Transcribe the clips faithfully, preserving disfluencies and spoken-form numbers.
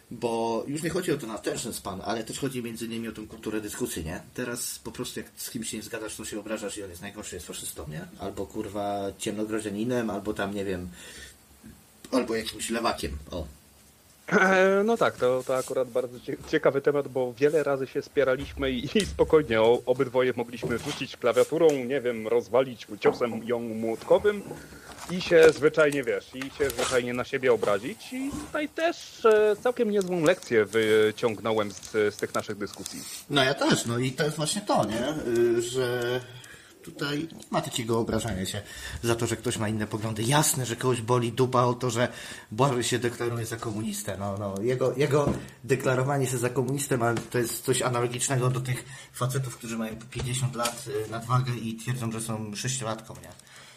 Bo już nie chodzi o ten attention span, ale też chodzi między innymi o tą kulturę dyskusji, nie? Teraz po prostu jak z kimś się nie zgadasz, to się obrażasz i on jest najgorszy, jest faszystą, nie? Albo kurwa ciemnogrozianinem, albo tam nie wiem, albo jakimś lewakiem, o. No tak, to, to akurat bardzo ciekawy temat, bo wiele razy się spieraliśmy i, i spokojnie o, obydwoje mogliśmy rzucić klawiaturą, nie wiem, rozwalić ciosem ją młotkowym i się zwyczajnie, wiesz, i się zwyczajnie na siebie obrazić. I tutaj też e, całkiem niezłą lekcję wyciągnąłem z, z tych naszych dyskusji. No ja też, no i to jest właśnie to, nie? Yy, że tutaj nie ma takiego obrażania się za to, że ktoś ma inne poglądy. Jasne, że kogoś boli dupa o to, że Błażej się deklaruje za komunistę. No, no. Jego, jego deklarowanie się za komunistę ma, to jest coś analogicznego do tych facetów, którzy mają pięćdziesiąt lat nadwagę i twierdzą, że są sześciolatką, nie?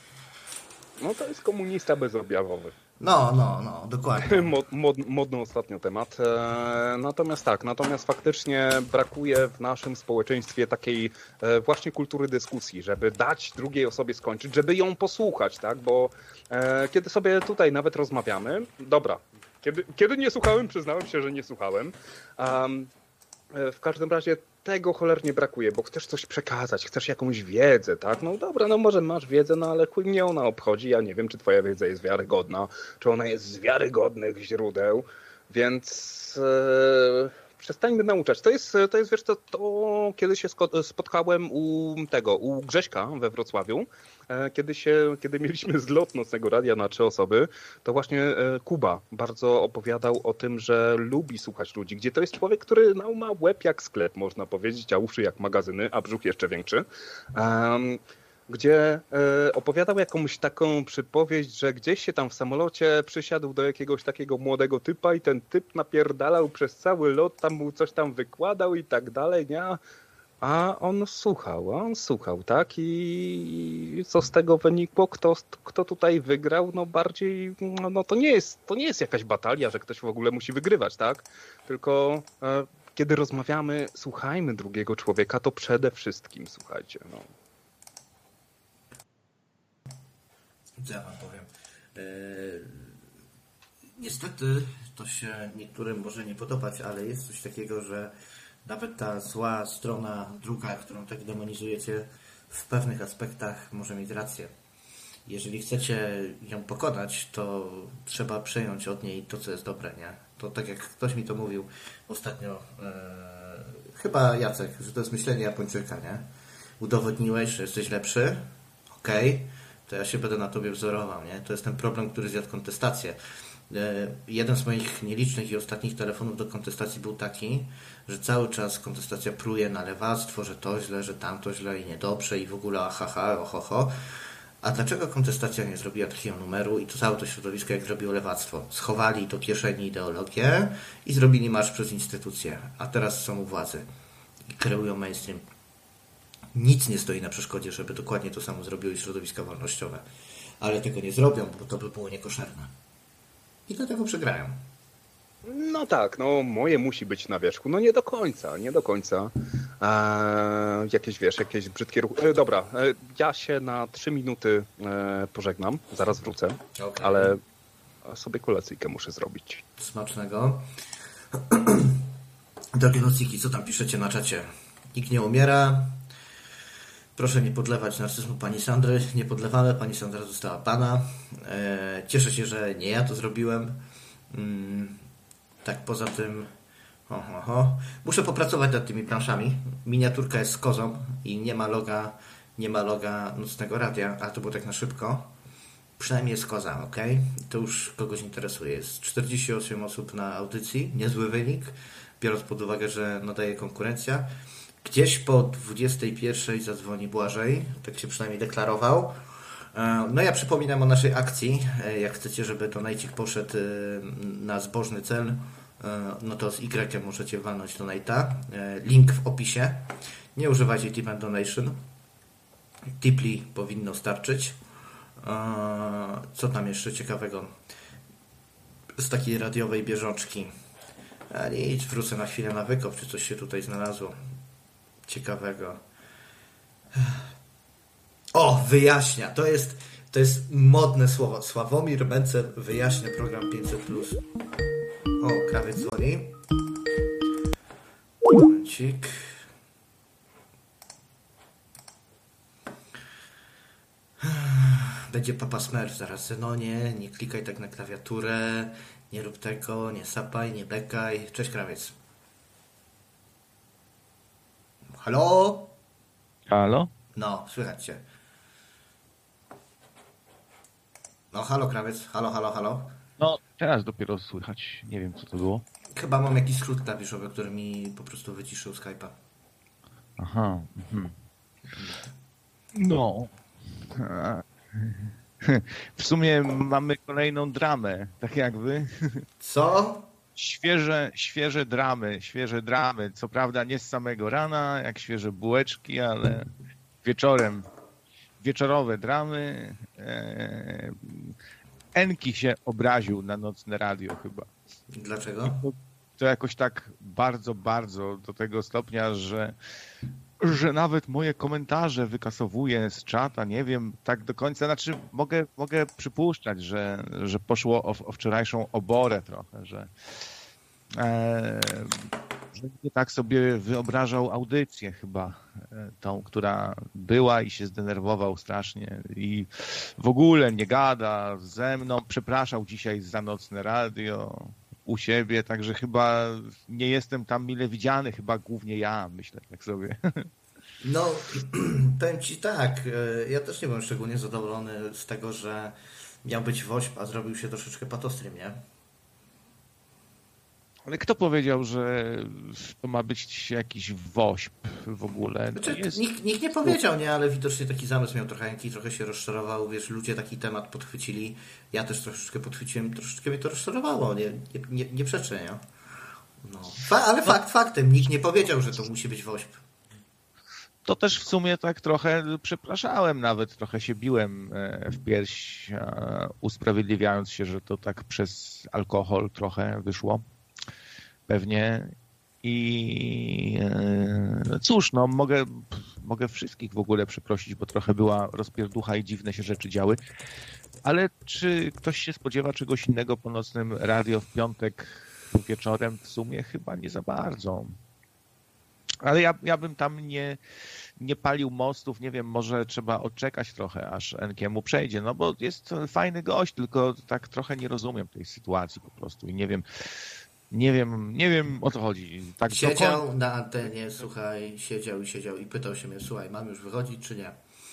No to jest komunista bezobjawowy. No, no, no, dokładnie. Mod, mod, modny ostatnio temat. E, natomiast tak, natomiast faktycznie brakuje w naszym społeczeństwie takiej e, właśnie kultury dyskusji, żeby dać drugiej osobie skończyć, żeby ją posłuchać, tak? Bo e, kiedy sobie tutaj nawet rozmawiamy, dobra, kiedy, kiedy nie słuchałem, przyznałem się, że nie słuchałem. Um, w każdym razie tego cholernie brakuje, bo chcesz coś przekazać, chcesz jakąś wiedzę, tak? No dobra, no może masz wiedzę, no ale chuj mnie ona obchodzi. Ja nie wiem, czy twoja wiedza jest wiarygodna, czy ona jest z wiarygodnych źródeł, więc e, przestańmy nauczać. To jest, to jest wiesz, to, to kiedy się spotkałem u tego, u Grześka we Wrocławiu, Kiedy, się, kiedy mieliśmy zlot Nocnego Radia na trzy osoby, to właśnie Kuba bardzo opowiadał o tym, że lubi słuchać ludzi, gdzie to jest człowiek, który no, ma łeb jak sklep, można powiedzieć, a uszy jak magazyny, a brzuch jeszcze większy. Um, gdzie e, opowiadał jakąś taką przypowieść, że gdzieś się tam w samolocie przysiadł do jakiegoś takiego młodego typa i ten typ napierdalał przez cały lot, tam mu coś tam wykładał i tak dalej, nie? A on słuchał, a on słuchał, tak? I co z tego wynikło? Kto, kto tutaj wygrał? No bardziej, no, no to nie jest, to nie jest jakaś batalia, że ktoś w ogóle musi wygrywać, tak? Tylko e, kiedy rozmawiamy, słuchajmy drugiego człowieka, to przede wszystkim słuchajcie, no. Co ja wam powiem? Eee, niestety to się niektórym może nie podobać, ale jest coś takiego, że nawet ta zła strona druga, którą tak demonizujecie, w pewnych aspektach może mieć rację. Jeżeli chcecie ją pokonać, to trzeba przejąć od niej to, co jest dobre, nie? To tak jak ktoś mi to mówił ostatnio, e, chyba Jacek, że to jest myślenie Japończyka, nie? Udowodniłeś, że jesteś lepszy, okej, okay, to ja się będę na tobie wzorował, nie? To jest ten problem, który zjadł kontestację. Jeden z moich nielicznych i ostatnich telefonów do kontestacji był taki, że cały czas kontestacja pruje na lewactwo, że to źle, że tamto źle i niedobrze i w ogóle ahaha, ohoho. A dlaczego kontestacja nie zrobiła takiego numeru i to całe to środowisko, jak zrobiło lewactwo? Schowali do kieszeni ideologię i zrobili marsz przez instytucje, a teraz są u władzy i kreują mainstream. Nic nie stoi na przeszkodzie, żeby dokładnie to samo zrobiły środowiska wolnościowe. Ale tego nie zrobią, bo to by było niekoszerne. I dlatego przegrają. No tak, no moje musi być na wierzchu. No nie do końca, nie do końca. Eee, jakieś, wiesz, jakieś brzydkie ruchy. E, dobra, e, ja się na trzy minuty e, pożegnam. Zaraz wrócę, okay. Ale sobie kolacyjkę muszę zrobić. Smacznego. Drogie nociki, co tam piszecie na czacie? Nikt nie umiera. Proszę nie podlewać narcyzmu pani Sandry. Nie podlewamy, pani Sandra została pana. E, cieszę się, że nie ja to zrobiłem. Mm, tak poza tym ho, ho, ho. Muszę popracować nad tymi planszami. Miniaturka jest z kozą i nie ma loga, nie ma loga Nocnego Radia, a to było tak na szybko. Przynajmniej jest koza, ok? To już kogoś interesuje. Jest czterdzieści osiem osób na audycji. Niezły wynik, biorąc pod uwagę, że nadaje konkurencja. Gdzieś po dwudziestej pierwszej zadzwoni Błażej, tak się przynajmniej deklarował. No ja przypominam o naszej akcji. Jak chcecie, żeby donajcik poszedł na zbożny cel, no to z Y możecie walnąć donate'a. Link w opisie. Nie używajcie tip and donation. Tipli powinno starczyć. Co tam jeszcze ciekawego z takiej radiowej bieżączki? A nic, wrócę na chwilę na wykop, czy coś się tutaj znalazło ciekawego. O, wyjaśnia. To jest, to jest modne słowo. Sławomir Mencen wyjaśnia program pięćset plus. O, krawiec dzwoni. Momencik. Będzie papa Smurf zaraz. No nie, nie klikaj tak na klawiaturę. Nie rób tego, nie sapaj, nie bekaj. Cześć, krawiec. Halo? Halo? No, słychać cię. No, halo, krawiec. Halo, halo, halo. No, teraz dopiero słychać. Nie wiem, co to było. Chyba mam jakiś skrót klawiszowy, który mi po prostu wyciszył Skype'a. Aha. Mhm. No. W sumie mamy kolejną dramę, tak jak wy. Co? Świeże, świeże dramy, świeże dramy. Co prawda nie z samego rana, jak świeże bułeczki, ale wieczorem. Wieczorowe dramy. Enki się obraził na Nocne Radio chyba. Dlaczego? To, to jakoś tak bardzo, bardzo do tego stopnia, że, że nawet moje komentarze wykasowuje z czata. Nie wiem tak do końca. Znaczy mogę, mogę przypuszczać, że, że poszło o, o wczorajszą oborę trochę, że, e, że nie tak sobie wyobrażał audycję chyba e, tą, która była i się zdenerwował strasznie i w ogóle nie gada ze mną. Przepraszał dzisiaj za Nocne Radio u siebie, także chyba nie jestem tam mile widziany, chyba głównie ja, myślę tak sobie. No, powiem ci tak, ja też nie byłem szczególnie zadowolony z tego, że miał być wośp, a zrobił się troszeczkę patostream, nie? Ale kto powiedział, że to ma być jakiś wośp w ogóle? Znaczy, jest... nikt, nikt nie powiedział, nie, ale widocznie taki zamysł miał trochę, Enki trochę się rozczarował, wiesz, ludzie taki temat podchwycili, ja też troszeczkę podchwyciłem, troszeczkę mnie to rozczarowało, nie, nie, nie, nie przeczę, nie? No. Fa- ale fakt faktem, nikt nie powiedział, że to musi być wośp. To też w sumie tak trochę przepraszałem, nawet trochę się biłem w pierś, usprawiedliwiając się, że to tak przez alkohol trochę wyszło. Pewnie. I no cóż, no mogę, mogę wszystkich w ogóle przeprosić, bo trochę była rozpierducha i dziwne się rzeczy działy. Ale czy ktoś się spodziewa czegoś innego po Nocnym Radio w piątek wieczorem? W sumie chyba nie za bardzo. Ale ja, ja bym tam nie, nie palił mostów, nie wiem, może trzeba odczekać trochę, aż Enkiemu przejdzie, no bo jest fajny gość, tylko tak trochę nie rozumiem tej sytuacji po prostu i nie wiem, nie wiem, nie wiem o co chodzi. Tak siedział dokąd... na antenie, słuchaj, siedział i siedział i pytał się mnie, słuchaj, mam już wychodzić czy nie?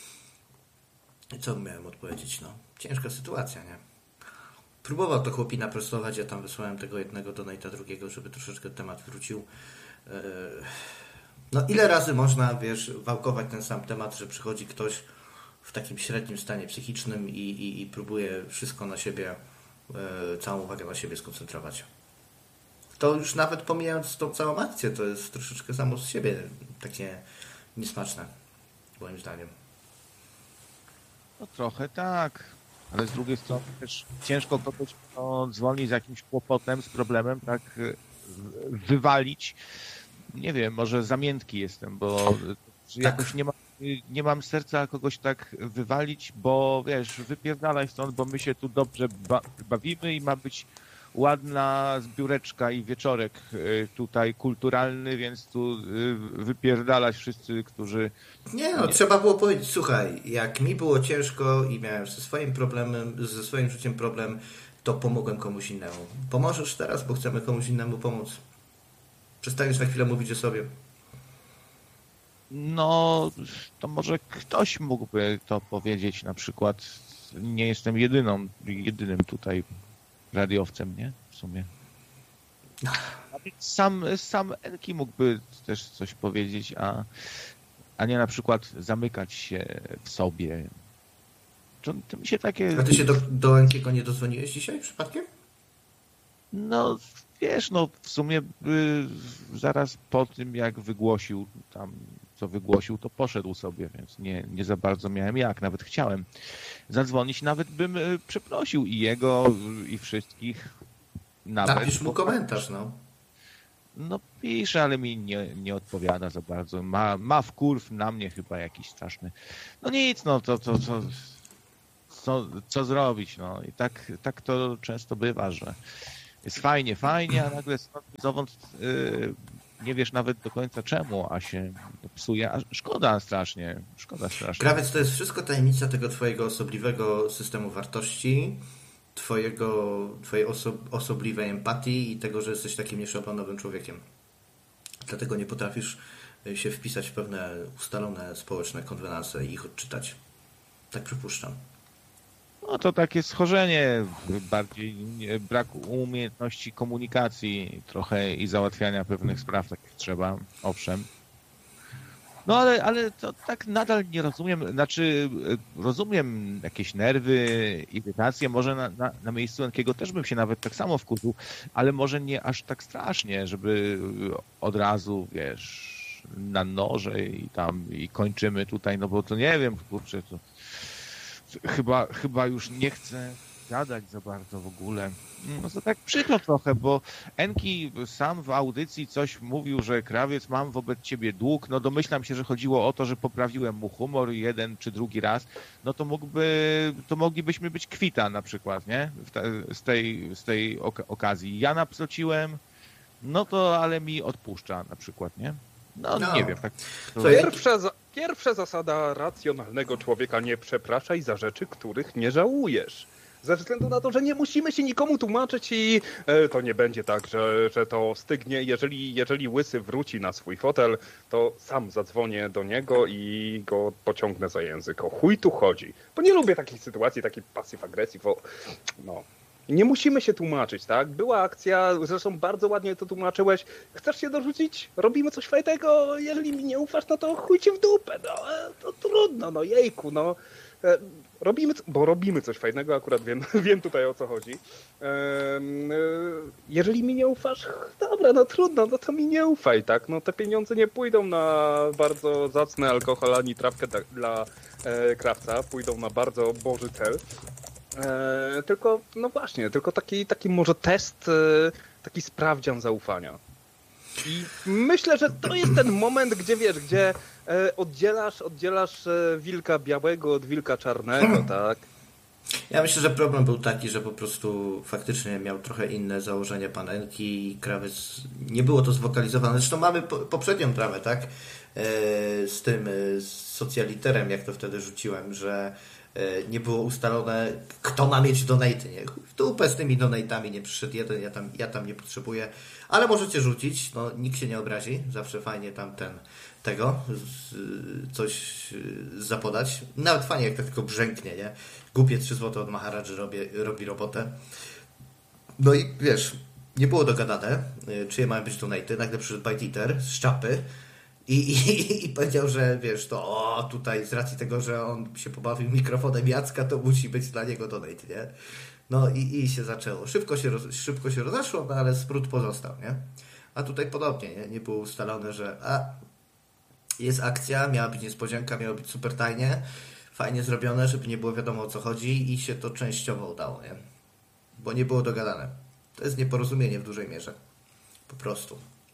I co miałem odpowiedzieć, no? Ciężka sytuacja, nie? Próbował to chłopina prostować, ja tam wysłałem tego jednego donate'a drugiego, żeby troszeczkę temat wrócił. No ile razy można, wiesz, wałkować ten sam temat, że przychodzi ktoś w takim średnim stanie psychicznym i, i, i próbuje wszystko na siebie, całą uwagę na siebie skoncentrować. To już nawet pomijając tą całą akcję, to jest troszeczkę samo z siebie takie niesmaczne, moim zdaniem. No trochę tak, ale z drugiej strony też ciężko kogoś, kto dzwoni z jakimś kłopotem, z problemem, tak wywalić. Nie wiem, może zamiętki jestem, bo tak. jakoś nie mam, nie mam serca kogoś tak wywalić, bo wiesz, wypierdalaj stąd, bo my się tu dobrze ba- bawimy i ma być ładna zbióreczka i wieczorek tutaj kulturalny, więc tu wypierdalać wszyscy, którzy... Nie no, nie. Trzeba było powiedzieć, słuchaj, jak mi było ciężko i miałem ze swoim problemem, ze swoim życiem problem, to pomogłem komuś innemu. Pomożesz teraz, bo chcemy komuś innemu pomóc. Przestaniesz na chwilę mówić o sobie. No, to może ktoś mógłby to powiedzieć, na przykład nie jestem jedyną, jedynym tutaj radiowcem, nie? W sumie. Sam, sam Enki mógłby też coś powiedzieć, a, a nie na przykład zamykać się w sobie. To, to mi się takie... A ty się do, do Enkiego nie dodzwoniłeś dzisiaj przypadkiem? No, wiesz, no w sumie y, zaraz po tym, jak wygłosił tam, co wygłosił, to poszedł sobie, więc nie, nie za bardzo miałem jak, nawet chciałem zadzwonić, nawet bym y, przeprosił i jego, y, i wszystkich. Nawet, napisz mu komentarz, no. No pisze, ale mi nie, nie odpowiada za bardzo. Ma, ma wkurw na mnie chyba jakiś straszny. No nic, no to, to, to co, co zrobić, no i tak, tak to często bywa, że jest fajnie, fajnie, a nagle zowąd yy, nie wiesz nawet do końca czemu, a się psuje, a szkoda strasznie, szkoda strasznie. Krawiec, to jest wszystko tajemnica tego twojego osobliwego systemu wartości, twojego, twojej oso, osobliwej empatii i tego, że jesteś takim nieszablonowym człowiekiem. Dlatego nie potrafisz się wpisać w pewne ustalone społeczne konwenanse i ich odczytać. Tak przypuszczam. No to takie schorzenie, bardziej brak umiejętności komunikacji trochę i załatwiania pewnych spraw, tak jak trzeba, owszem. No ale, ale to tak nadal nie rozumiem, znaczy rozumiem jakieś nerwy, irytacje, może na, na, na miejscu Enkiego też bym się nawet tak samo wkurzył, ale może nie aż tak strasznie, żeby od razu, wiesz, na noże i tam i kończymy tutaj, no bo to nie wiem, kurczę, to chyba, chyba już nie chcę gadać za bardzo w ogóle. No to tak przykro trochę, bo Enki sam w audycji coś mówił, że Krawiec, mam wobec ciebie dług. No domyślam się, że chodziło o to, że poprawiłem mu humor jeden czy drugi raz. No to mógłby, to moglibyśmy być kwita na przykład, nie? Z tej, z tej okazji. Ja napsociłem, no to ale mi odpuszcza na przykład, nie? No, no nie wiem. Tak. Pierwsza, za, pierwsza zasada racjonalnego człowieka: nie przepraszaj za rzeczy, których nie żałujesz. Ze względu na to, że nie musimy się nikomu tłumaczyć i e, to nie będzie tak, że, że to stygnie. Jeżeli, jeżeli Łysy wróci na swój fotel, to sam zadzwonię do niego i go pociągnę za język. O chuj tu chodzi. Bo nie lubię takich sytuacji, takich pasyw agresji. No. Nie musimy się tłumaczyć, tak? Była akcja, zresztą bardzo ładnie to tłumaczyłeś. Chcesz się dorzucić? Robimy coś fajnego. Jeżeli mi nie ufasz, no to chuj ci w dupę. No, to trudno, no jejku, no. Robimy, bo robimy coś fajnego, akurat wiem, wiem tutaj o co chodzi. Jeżeli mi nie ufasz, dobra, no trudno, no to mi nie ufaj, tak? No te pieniądze nie pójdą na bardzo zacny alkohol ani trawkę dla, dla e, krawca, pójdą na bardzo boży cel. E, tylko, no właśnie, tylko taki, taki może test, e, taki sprawdzian zaufania. I myślę, że to jest ten moment, gdzie wiesz, gdzie e, oddzielasz, oddzielasz e, wilka białego od wilka czarnego, tak? Ja myślę, że problem był taki, że po prostu faktycznie miał trochę inne założenia pan Enki i Krawiec, nie było to zwokalizowane. Zresztą mamy po, poprzednią dramę, tak? E, z tym, e, z socjaliterem, jak to wtedy rzuciłem, że e, nie było ustalone, kto ma mieć donaty, nie? W dupę z tymi donatami nie przyszedł jeden, ja tam, ja tam nie potrzebuję, ale możecie rzucić, no nikt się nie obrazi, zawsze fajnie tam ten tego, coś zapodać. Nawet fajnie, jak to tylko brzęknie, nie? Głupie trzy złote od Maharadży robi, robi robotę. No i wiesz, nie było dogadane, czyje mają być donaty. Nagle przyszedł Bite Eater z czapy i, i, i powiedział, że wiesz, to o, tutaj z racji tego, że on się pobawił mikrofonem Jacka, to musi być dla niego donate, nie? No i, i się zaczęło. Szybko się, roz, szybko się rozeszło, no ale smród pozostał, nie? A tutaj podobnie, nie? Nie było ustalone, że a, jest akcja, miała być niespodzianka, miało być super tajnie, fajnie zrobione, żeby nie było wiadomo o co chodzi i się to częściowo udało, nie? Bo nie było dogadane. To jest nieporozumienie w dużej mierze. Po prostu.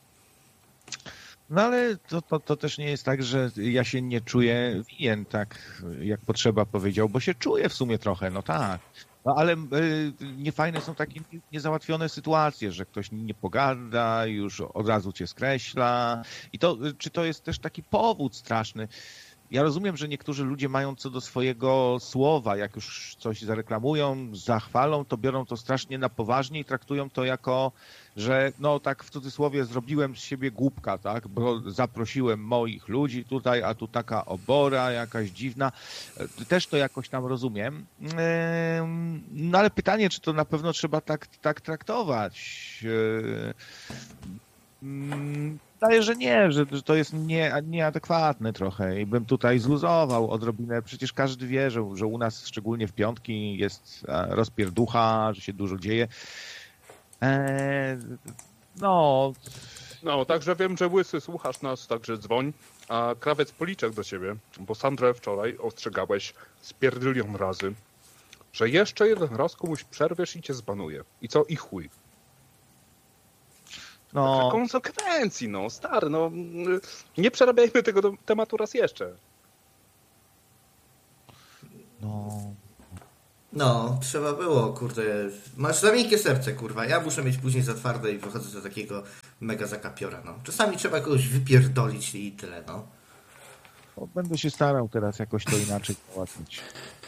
No ale to, to, to też nie jest tak, że ja się nie czuję winien, tak jak potrzeba powiedział, bo się czuję w sumie trochę, no tak. No ale y, niefajne są takie niezałatwione sytuacje, że ktoś nie pogada, już od razu cię skreśla. I to, czy to jest też taki powód straszny? Ja rozumiem, że niektórzy ludzie mają co do swojego słowa, jak już coś zareklamują, zachwalą, to biorą to strasznie na poważnie i traktują to jako, że no tak w cudzysłowie zrobiłem z siebie głupka, tak, bo zaprosiłem moich ludzi tutaj, a tu taka obora jakaś dziwna. Też to jakoś tam rozumiem. No ale pytanie, czy to na pewno trzeba tak, tak traktować? Wydaje, że nie, że, że to jest nie, nieadekwatne trochę i bym tutaj zluzował odrobinę. Przecież każdy wie, że, że u nas szczególnie w piątki jest rozpierducha, że się dużo dzieje. Eee, no... No, także wiem, że Łysy, słuchasz nas, także dzwoń. A Krawiec, policzek do ciebie, bo Sandrę wczoraj ostrzegałeś z pierdylion razy, że jeszcze jeden raz komuś przerwiesz i cię zbanuje. I co? I chuj. No. Konsekwencji, no, stary, no, nie przerabiajmy tego do, tematu raz jeszcze. No. No, trzeba było, kurde. Masz za miękkie serce, kurwa. Ja muszę mieć później za twarde i wychodzę do takiego mega zakapiora, no. Czasami trzeba kogoś wypierdolić i tyle, no. O, będę się starał teraz jakoś to inaczej załatwić.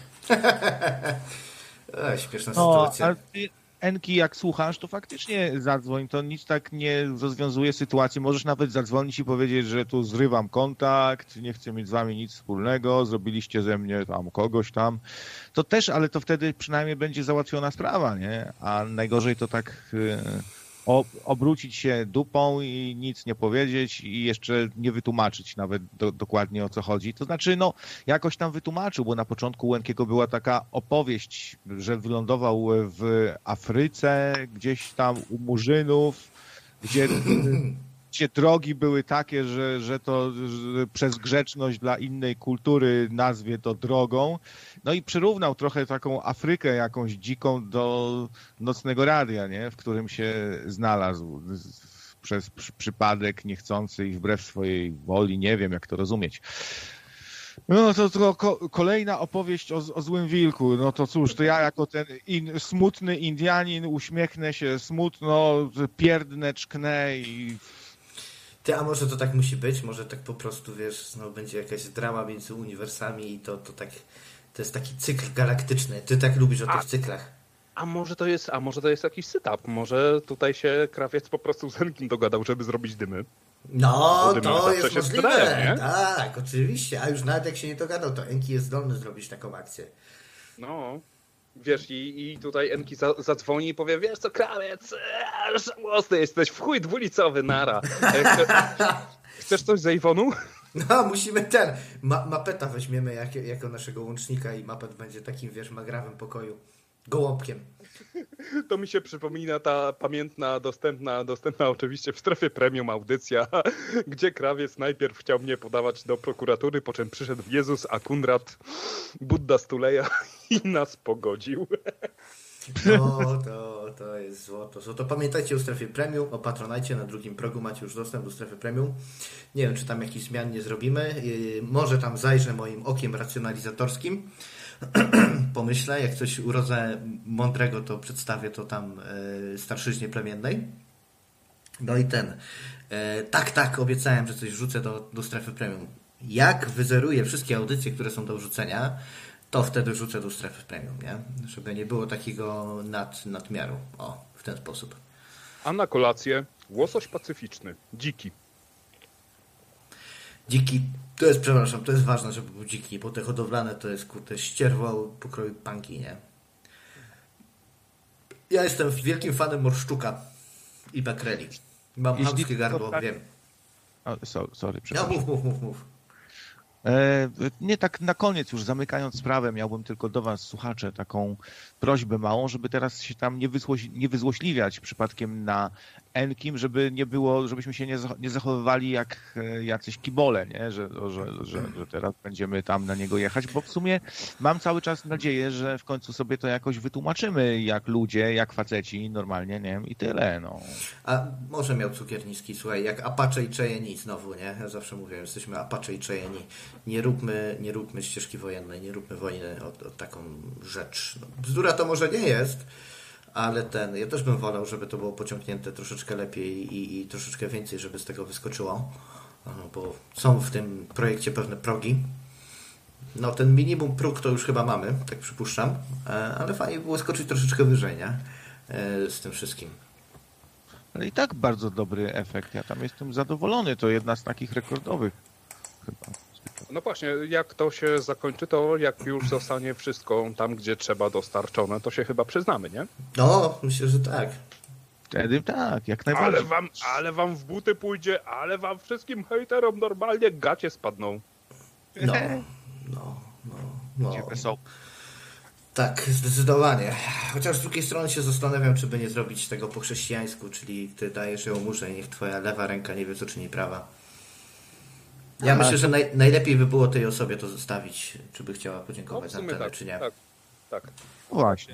E, śmieszna No, sytuacja. a ty, Enki, jak słuchasz, to faktycznie zadzwoń, to nic tak nie rozwiązuje sytuacji. Możesz nawet zadzwonić i powiedzieć, że tu zrywam kontakt, nie chcę mieć z wami nic wspólnego, zrobiliście ze mnie tam kogoś tam. To też, ale to wtedy przynajmniej będzie załatwiona sprawa, nie? A najgorzej to tak y, o, obrócić się dupą i nic nie powiedzieć i jeszcze nie wytłumaczyć nawet do, dokładnie o co chodzi. To znaczy, no, jakoś tam wytłumaczył, bo na początku u Enkiego była taka opowieść, że wylądował w Afryce, gdzieś tam u Murzynów, gdzie, gdzie drogi były takie, że, że to że przez grzeczność dla innej kultury nazwie to drogą. No i przyrównał trochę taką Afrykę jakąś dziką do nocnego radia, nie? W którym się znalazł przez przypadek niechcący i wbrew swojej woli, nie wiem jak to rozumieć. No to, to ko- kolejna opowieść o, o złym wilku. No to cóż, to ja jako ten in, smutny Indianin uśmiechnę się smutno, pierdnę, czknę i... Ty, a może to tak musi być? Może tak po prostu, wiesz, no będzie jakaś drama między uniwersami i to, to tak... To jest taki cykl galaktyczny. Ty tak lubisz o A- tych cyklach. A może to jest, a może to jest jakiś setup? Może tutaj się krawiec po prostu z Enkim dogadał, żeby zrobić dymy? No, Bo dymy to zawsze jest się możliwe. sprzedają, nie? Tak, oczywiście. A już nawet jak się nie dogadał, to Enki jest zdolny zrobić taką akcję. No, wiesz, i, i tutaj Enki za, zadzwoni i powie, wiesz co, krawiec, eee, żałosny jesteś, w chuj dwulicowy, nara. E, chce, chcesz coś z Avonu? No, musimy ten, ma, mapeta weźmiemy jak, jako naszego łącznika i mapet będzie takim, wiesz, magrawym pokoju. Gołąbkiem. To mi się przypomina ta pamiętna, dostępna, dostępna oczywiście w strefie premium audycja, gdzie krawiec najpierw chciał mnie podawać do prokuratury, po czym przyszedł Jezus, a Kunrad, Budda Stuleja i nas pogodził. No, to, to jest złoto. Złoto. Pamiętajcie o strefie premium, o Patronajcie, na drugim progu macie już dostęp do strefy premium. Nie wiem, czy tam jakichś zmian nie zrobimy. Yy, może tam zajrzę moim okiem racjonalizatorskim. Pomyślę, jak coś urodzę mądrego, to przedstawię to tam yy, starszyźnie plemiennej. No i ten. Yy, tak, tak, obiecałem, że coś wrzucę do, do strefy premium. Jak wyzeruję wszystkie audycje, które są do wrzucenia, to wtedy wrzucę do strefy premium, nie? Żeby nie było takiego nad, nadmiaru. O, w ten sposób. A na kolację łosoś pacyficzny, dziki. Dziki, to jest, przepraszam, to jest ważne, żeby był dziki, bo te hodowlane to jest, kurde, ścierwo pokroju panki, nie? Ja jestem wielkim fanem morszczuka i makreli. Mam Jeśli chamskie gardło, to tak- wiem. O, so, sorry, No przepraszam. mów, mów, mów, mów. E, nie, tak na koniec już zamykając sprawę, miałbym tylko do was, słuchacze, taką prośbę małą, żeby teraz się tam nie, wyzłoś, nie wyzłośliwiać przypadkiem na Enkim, żeby nie było, żebyśmy się nie, zach- nie zachowywali jak e, jacyś kibole, nie? Że, że, że, że teraz będziemy tam na niego jechać, bo w sumie mam cały czas nadzieję, że w końcu sobie to jakoś wytłumaczymy jak ludzie, jak faceci, normalnie, nie wiem, i tyle, no. A może miał cukier niski, słuchaj, jak Apache i Cheyenne znowu, nie? Ja zawsze mówię, jesteśmy Apache i Cheyenne. Nie róbmy, nie róbmy ścieżki wojennej, nie róbmy wojny o, o taką rzecz. No, bzdura to może nie jest, ale ten, ja też bym wolał, żeby to było pociągnięte troszeczkę lepiej i, i troszeczkę więcej, żeby z tego wyskoczyło, no, bo są w tym projekcie pewne progi. No ten minimum próg to już chyba mamy, tak przypuszczam, ale fajnie było skoczyć troszeczkę wyżej, nie? Z tym wszystkim. Ale i tak bardzo dobry efekt, ja tam jestem zadowolony, to jedna z takich rekordowych chyba. No właśnie, jak to się zakończy, to jak już zostanie wszystko tam, gdzie trzeba dostarczone, to się chyba przyznamy, nie? No, myślę, że tak. Wtedy tak, jak Ale najbardziej. wam, ale wam w buty pójdzie, ale wam wszystkim hejterom normalnie gacie spadną. No, no, no, no. Będzie wesoło. Tak, zdecydowanie. Chociaż z drugiej strony się zastanawiam, czy by nie zrobić tego po chrześcijańsku, czyli ty dajesz ją muszę i niech twoja lewa ręka nie wie, co czyni prawa. Ja Aha, myślę, że naj, najlepiej by było tej osobie to zostawić, czy by chciała podziękować za antenę, tak, czy nie. tak, tak. No właśnie.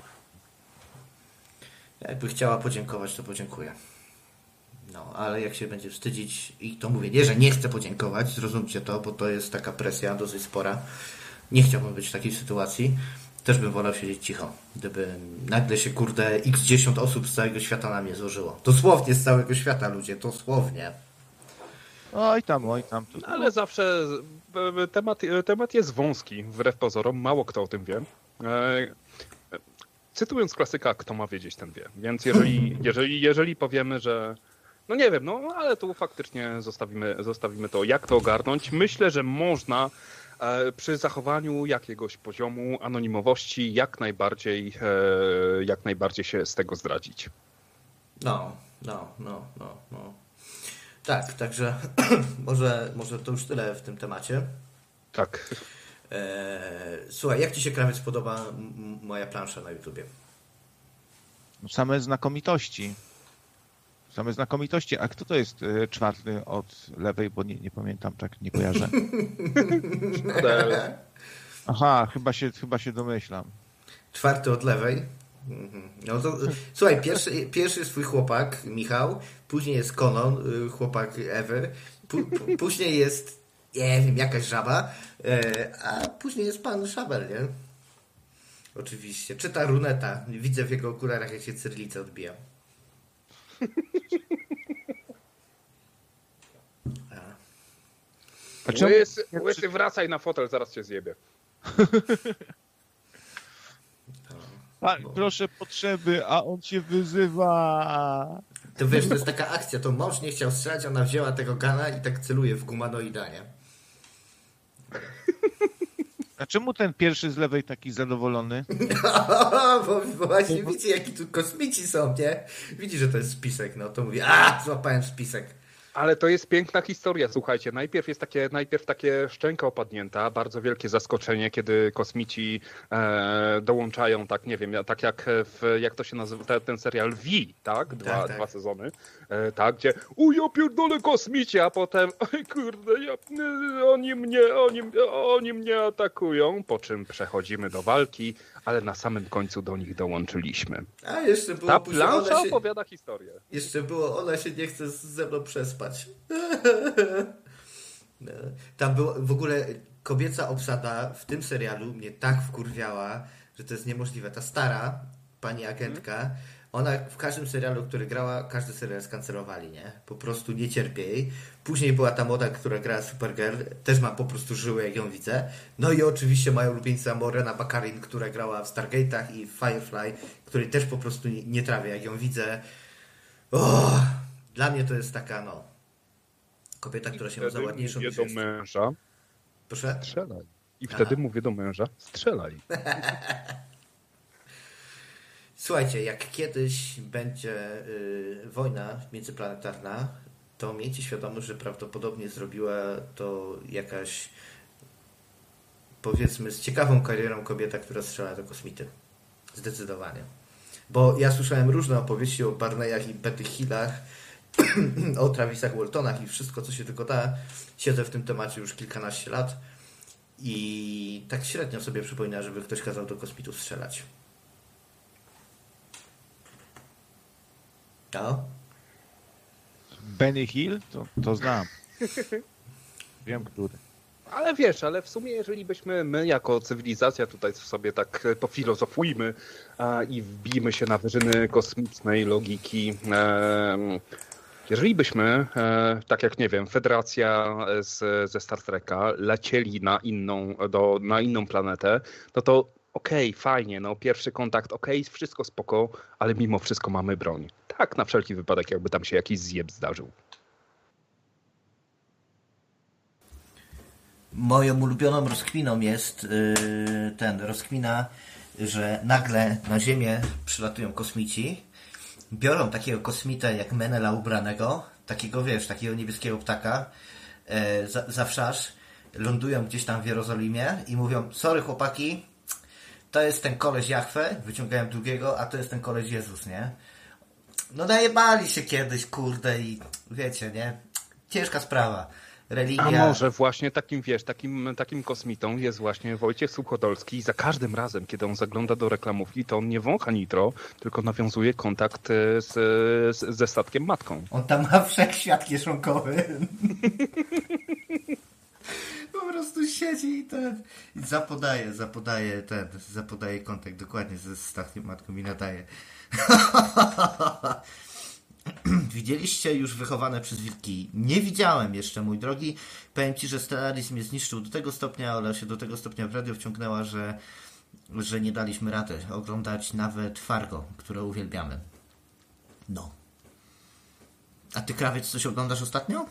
Jakby chciała podziękować, to podziękuję. No, ale jak się będzie wstydzić, i to mówię, nie, że nie chcę podziękować, zrozumcie to, bo to jest taka presja dosyć spora. Nie chciałbym być w takiej sytuacji, Też bym wolał siedzieć cicho, gdyby nagle się, kurde, x dziesiąt osób z całego świata na mnie złożyło. Dosłownie z całego świata, ludzie, dosłownie. Oj tam, oj tam. To... Ale zawsze temat, temat jest wąski, wbrew pozorom. Mało kto o tym wie. Cytując klasyka, kto ma wiedzieć, ten wie. Więc jeżeli, jeżeli, jeżeli powiemy, że no nie wiem, no ale tu faktycznie zostawimy, zostawimy to, jak to ogarnąć. Myślę, że można przy zachowaniu jakiegoś poziomu anonimowości jak najbardziej, jak najbardziej się z tego zdradzić. No, no, no, no, no. Tak, także może, może to już tyle w tym temacie. Tak. Słuchaj, jak Ci się, Krawiec, podoba m- moja plansza na YouTubie? Same znakomitości. Same znakomitości. A kto to jest czwarty od lewej, bo nie, nie pamiętam, tak nie kojarzę. Aha, chyba się, chyba się domyślam. Czwarty od lewej? No to, słuchaj, pierwszy, pierwszy jest twój chłopak, Michał, później jest Konon, chłopak Ewy, P- później jest, nie wiem, jakaś żaba, a później jest pan Szabel, nie? Oczywiście. Czyta runeta. Widzę w jego okularach, jak się cyrlica odbija. A czemu... Łysy, łysy, wracaj na fotel, zaraz cię zjebie. A, proszę potrzeby, a on cię wyzywa. To wiesz, to jest taka akcja, to mąż nie chciał strzelać, ona wzięła tego gana i tak celuje w gumanoida, nie? A czemu ten pierwszy z lewej taki zadowolony? bo, bo właśnie widzi, jaki tu kosmici są, nie? Widzi, że to jest spisek, no to mówi, a, złapałem spisek. Ale to jest piękna historia, słuchajcie. Najpierw jest takie, najpierw takie szczęka opadnięta, bardzo wielkie zaskoczenie, kiedy kosmici e, dołączają, tak nie wiem, tak jak w, jak to się nazywa, ten, ten serial V, tak? Dwa, tak, tak. dwa sezony, e, tak, gdzie u ja pierdolę kosmici, a potem oj kurde, ja, oni mnie, oni, oni mnie atakują, po czym przechodzimy do walki, ale na samym końcu do nich dołączyliśmy. A jeszcze było... Ta plansza się, opowiada historię. Jeszcze było, ona się nie chce ze mną przespać. Tam było, w ogóle kobieca obsada w tym serialu mnie tak wkurwiała, że to jest niemożliwe. Ta stara pani agentka, ona w każdym serialu, który grała, każdy serial skancelowali, nie? Po prostu nie cierpię jej. Później była ta młoda, która grała Supergirl, też ma po prostu żyły, jak ją widzę. No i oczywiście moja ulubieńca Morena Baccarin, która grała w Stargate'ach i w Firefly, której też po prostu nie, nie trawię, jak ją widzę. Oh, dla mnie to jest taka, no, kobieta, która się ma za ładniejszą niż do męża. Proszę? Strzelaj. I wtedy Aha. mówię do męża, strzelaj. Słuchajcie, jak kiedyś będzie y, wojna międzyplanetarna, to miejcie świadomość, że prawdopodobnie zrobiła to jakaś, powiedzmy, z ciekawą karierą kobieta, która strzela do kosmity. Zdecydowanie. Bo ja słyszałem różne opowieści o Barneyach i Betty Hillach, o Travisach Waltonach i wszystko, co się tylko da. Siedzę w tym temacie już kilkanaście lat i tak średnio sobie przypomina, żeby ktoś kazał do kosmitów strzelać. No? Benny Hill? To, to znam. Wiem, który. Ale wiesz, ale w sumie jeżeli byśmy my jako cywilizacja tutaj sobie tak pofilozofujmy a, i wbijmy się na wyżyny kosmicznej logiki, e, jeżeli byśmy, e, tak jak nie wiem, Federacja z, ze Star Treka lecieli na inną, do, na inną planetę, no to okej, okay, fajnie, no pierwszy kontakt, okej, okay, wszystko spoko, ale mimo wszystko mamy broń. Tak, na wszelki wypadek, jakby tam się jakiś zjeb zdarzył. Moją ulubioną rozkminą jest yy, ten, rozkmina, że nagle na Ziemię przylatują kosmici, biorą takiego kosmitę jak Menela ubranego, takiego wiesz, takiego niebieskiego ptaka, yy, za, za wszasz, lądują gdzieś tam w Jerozolimie i mówią, sorry chłopaki, to jest ten koleś Jahwe, wyciągają drugiego, a to jest ten koleś Jezus, nie? No najebali się kiedyś, kurde, i wiecie, nie? Ciężka sprawa. Religia. A może właśnie takim, wiesz, takim, takim kosmitą jest właśnie Wojciech Suchodolski i za każdym razem, kiedy on zagląda do reklamówki, to on nie wącha nitro, tylko nawiązuje kontakt z, z, ze statkiem matką. On tam ma wszechświat kieszonkowy. Po prostu siedzi i ten i zapodaje, zapodaje ten, zapodaje kontakt dokładnie ze Stachem matką i nadaje. Widzieliście już Wychowane przez wilki? Nie widziałem jeszcze, mój drogi. Powiem ci, że Stellaris mnie zniszczył do tego stopnia, Ola się do tego stopnia w radio wciągnęła, że, że nie daliśmy rady oglądać nawet Fargo, które uwielbiamy. No. A ty, Krawiec, coś oglądasz ostatnio?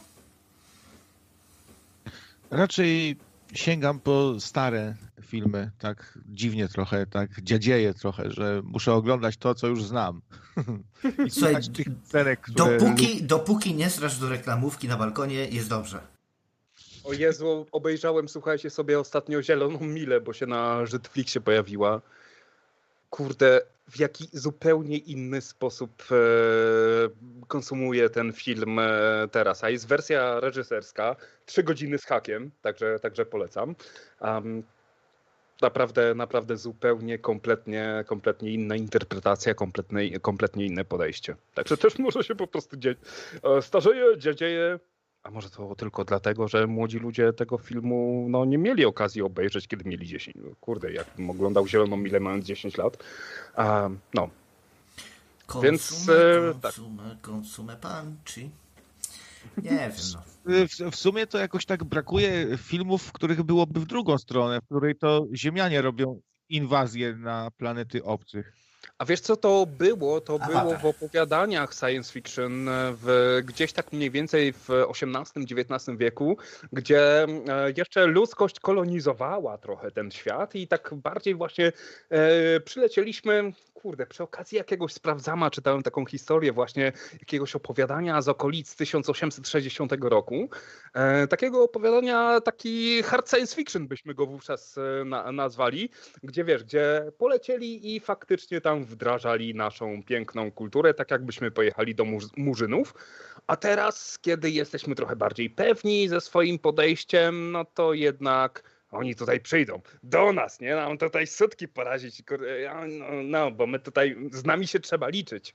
Raczej sięgam po stare filmy, tak dziwnie trochę, tak dziadzieje trochę, że muszę oglądać to, co już znam. I Słuchaj, tych scenek, które... dopóki, dopóki nie strasz do reklamówki na balkonie, jest dobrze. O Jezu, obejrzałem, słuchajcie, sobie ostatnio Zieloną Milę, bo się na Netflixie pojawiła. Kurde, w jaki zupełnie inny sposób e, konsumuję ten film e, teraz. A jest wersja reżyserska, trzy godziny z hakiem, także, także polecam. Um, naprawdę, naprawdę zupełnie, kompletnie, kompletnie inna interpretacja, kompletnie, kompletnie inne podejście. Także też może się po prostu dzie- starzeje, dziadzieje. A może to tylko dlatego, że młodzi ludzie tego filmu no, nie mieli okazji obejrzeć, kiedy mieli dziesięć. Kurde, jakbym oglądał Zieloną Milę mając dziesięć lat. A, no. Konsume, Więc e, konsume, tak. konsume punchy. Nie wiem, no. W, w sumie to jakoś tak brakuje filmów, w których byłoby w drugą stronę, w której to Ziemianie robią inwazję na planety obcych. A wiesz co to było? To Avatar. było w opowiadaniach science fiction w, gdzieś tak mniej więcej w osiemnastym dziewiętnastym wieku, gdzie jeszcze ludzkość kolonizowała trochę ten świat i tak bardziej właśnie e, przylecieliśmy, kurde, przy okazji jakiegoś sprawdzama czytałem taką historię właśnie jakiegoś opowiadania z okolic tysiąc osiemset sześćdziesiątego roku. E, takiego opowiadania, taki hard science fiction byśmy go wówczas na, nazwali, gdzie wiesz, gdzie polecieli i faktycznie tam wdrażali naszą piękną kulturę, tak jakbyśmy pojechali do mur- murzynów. A teraz, kiedy jesteśmy trochę bardziej pewni ze swoim podejściem, no to jednak oni tutaj przyjdą do nas, nie? Nam tutaj sutki porazić. No, no, bo my tutaj, z nami się trzeba liczyć.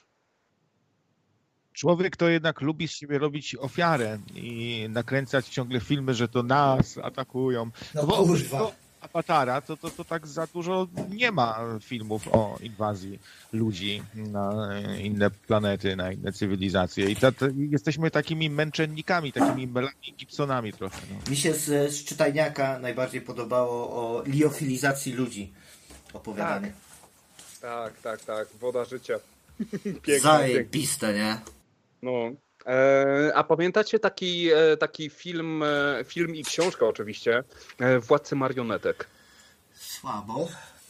Człowiek to jednak lubi z siebie robić ofiarę i nakręcać ciągle filmy, że to nas atakują. No bo kurwa. To Awatara, to, to, to tak za dużo nie ma filmów o inwazji ludzi na inne planety, na inne cywilizacje. I ta, ta, jesteśmy takimi męczennikami, takimi Melami Gibsonami trochę. No. Mi się z, z czytajniaka najbardziej podobało o liofilizacji ludzi opowiadanie. Tak, tak, tak. Woda życia. Piękne, Zajebiste, nie? No. E, a pamiętacie taki, e, taki film, e, film i książka oczywiście, e, Władcy Marionetek? Słabo.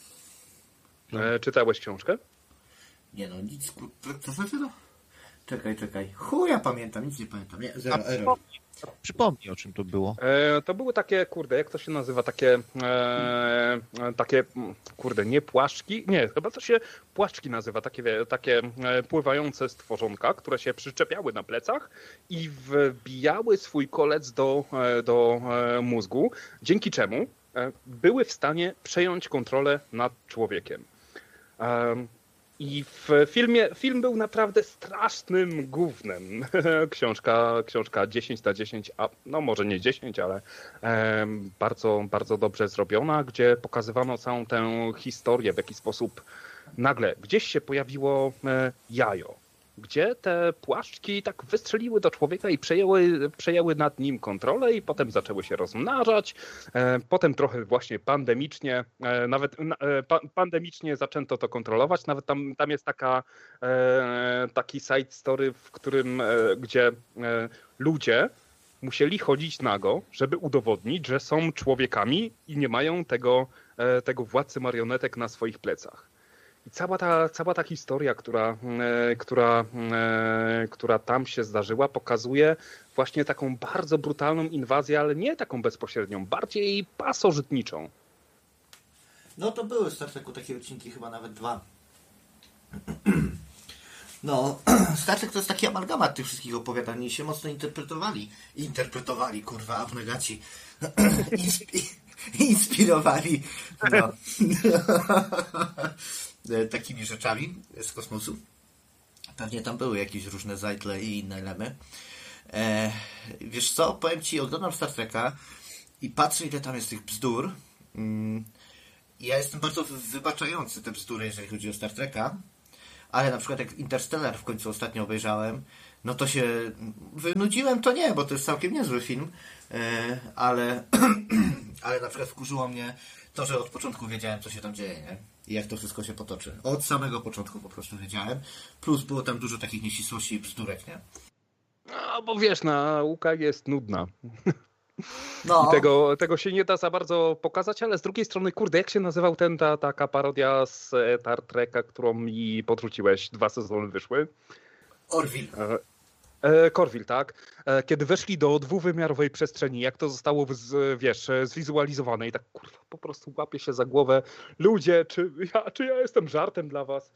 E, czytałeś książkę? Nie no, nic, kur- co za no? Czekaj, czekaj. Chuja pamiętam, nic nie pamiętam. Nie, zero, error. Przypomnij, o czym to było. E, to były takie, kurde, jak to się nazywa, takie, e, takie, kurde, nie płaszczki, nie, chyba to się płaszczki nazywa, takie, takie pływające stworzonka, które się przyczepiały na plecach i wbijały swój kolec do, do mózgu, dzięki czemu były w stanie przejąć kontrolę nad człowiekiem. E, I w filmie, film był naprawdę strasznym gównem. Książka, książka dziesięć na dziesięć, a no może nie dziesięć, ale e, bardzo, bardzo dobrze zrobiona, gdzie pokazywano całą tę historię, w jaki sposób nagle gdzieś się pojawiło e, jajo, gdzie te płaszczki tak wystrzeliły do człowieka i przejęły, przejęły nad nim kontrolę i potem zaczęły się rozmnażać. E, potem trochę właśnie pandemicznie, e, nawet e, pa, pandemicznie zaczęto to kontrolować. Nawet tam, tam jest taka, e, taki side story, w którym, e, gdzie e, ludzie musieli chodzić nago, żeby udowodnić, że są człowiekami i nie mają tego, e, tego władcy marionetek na swoich plecach. I cała ta, cała ta historia, która, e, która, e, która tam się zdarzyła, pokazuje właśnie taką bardzo brutalną inwazję, ale nie taką bezpośrednią, bardziej pasożytniczą. No to były w Star Treku takie odcinki, chyba nawet dwa. No, Star Trek to jest taki amalgamat tych wszystkich opowiadań i się mocno interpretowali. Interpretowali, kurwa, abnegaci. Inspi- inspirowali. No. Takimi rzeczami z kosmosu. Pewnie tam były jakieś różne zajtle i inne lemy. E, wiesz co, powiem Ci, oglądam Star Treka i patrzę, ile tam jest tych bzdur. Ja jestem bardzo wybaczający te bzdury, jeżeli chodzi o Star Treka, ale na przykład jak Interstellar w końcu ostatnio obejrzałem, no to się wynudziłem, to nie, bo to jest całkiem niezły film, ale, ale na przykład wkurzyło mnie to, że od początku wiedziałem, co się tam dzieje, nie? I jak to wszystko się potoczy. Od samego początku po prostu wiedziałem, plus było tam dużo takich nieścisłości i bzdurek, nie? No, bo wiesz, nauka jest nudna. No. I tego, tego się nie da za bardzo pokazać, ale z drugiej strony, kurde, jak się nazywał ten, ta taka parodia z Star Treka, którą mi podrzuciłeś, dwa sezony wyszły? Orville. E, Corville, tak? E, kiedy weszli do dwuwymiarowej przestrzeni, jak to zostało, z, wiesz, zwizualizowane i tak, kurwa, po prostu łapię się za głowę. Ludzie, czy ja, czy ja jestem żartem dla was?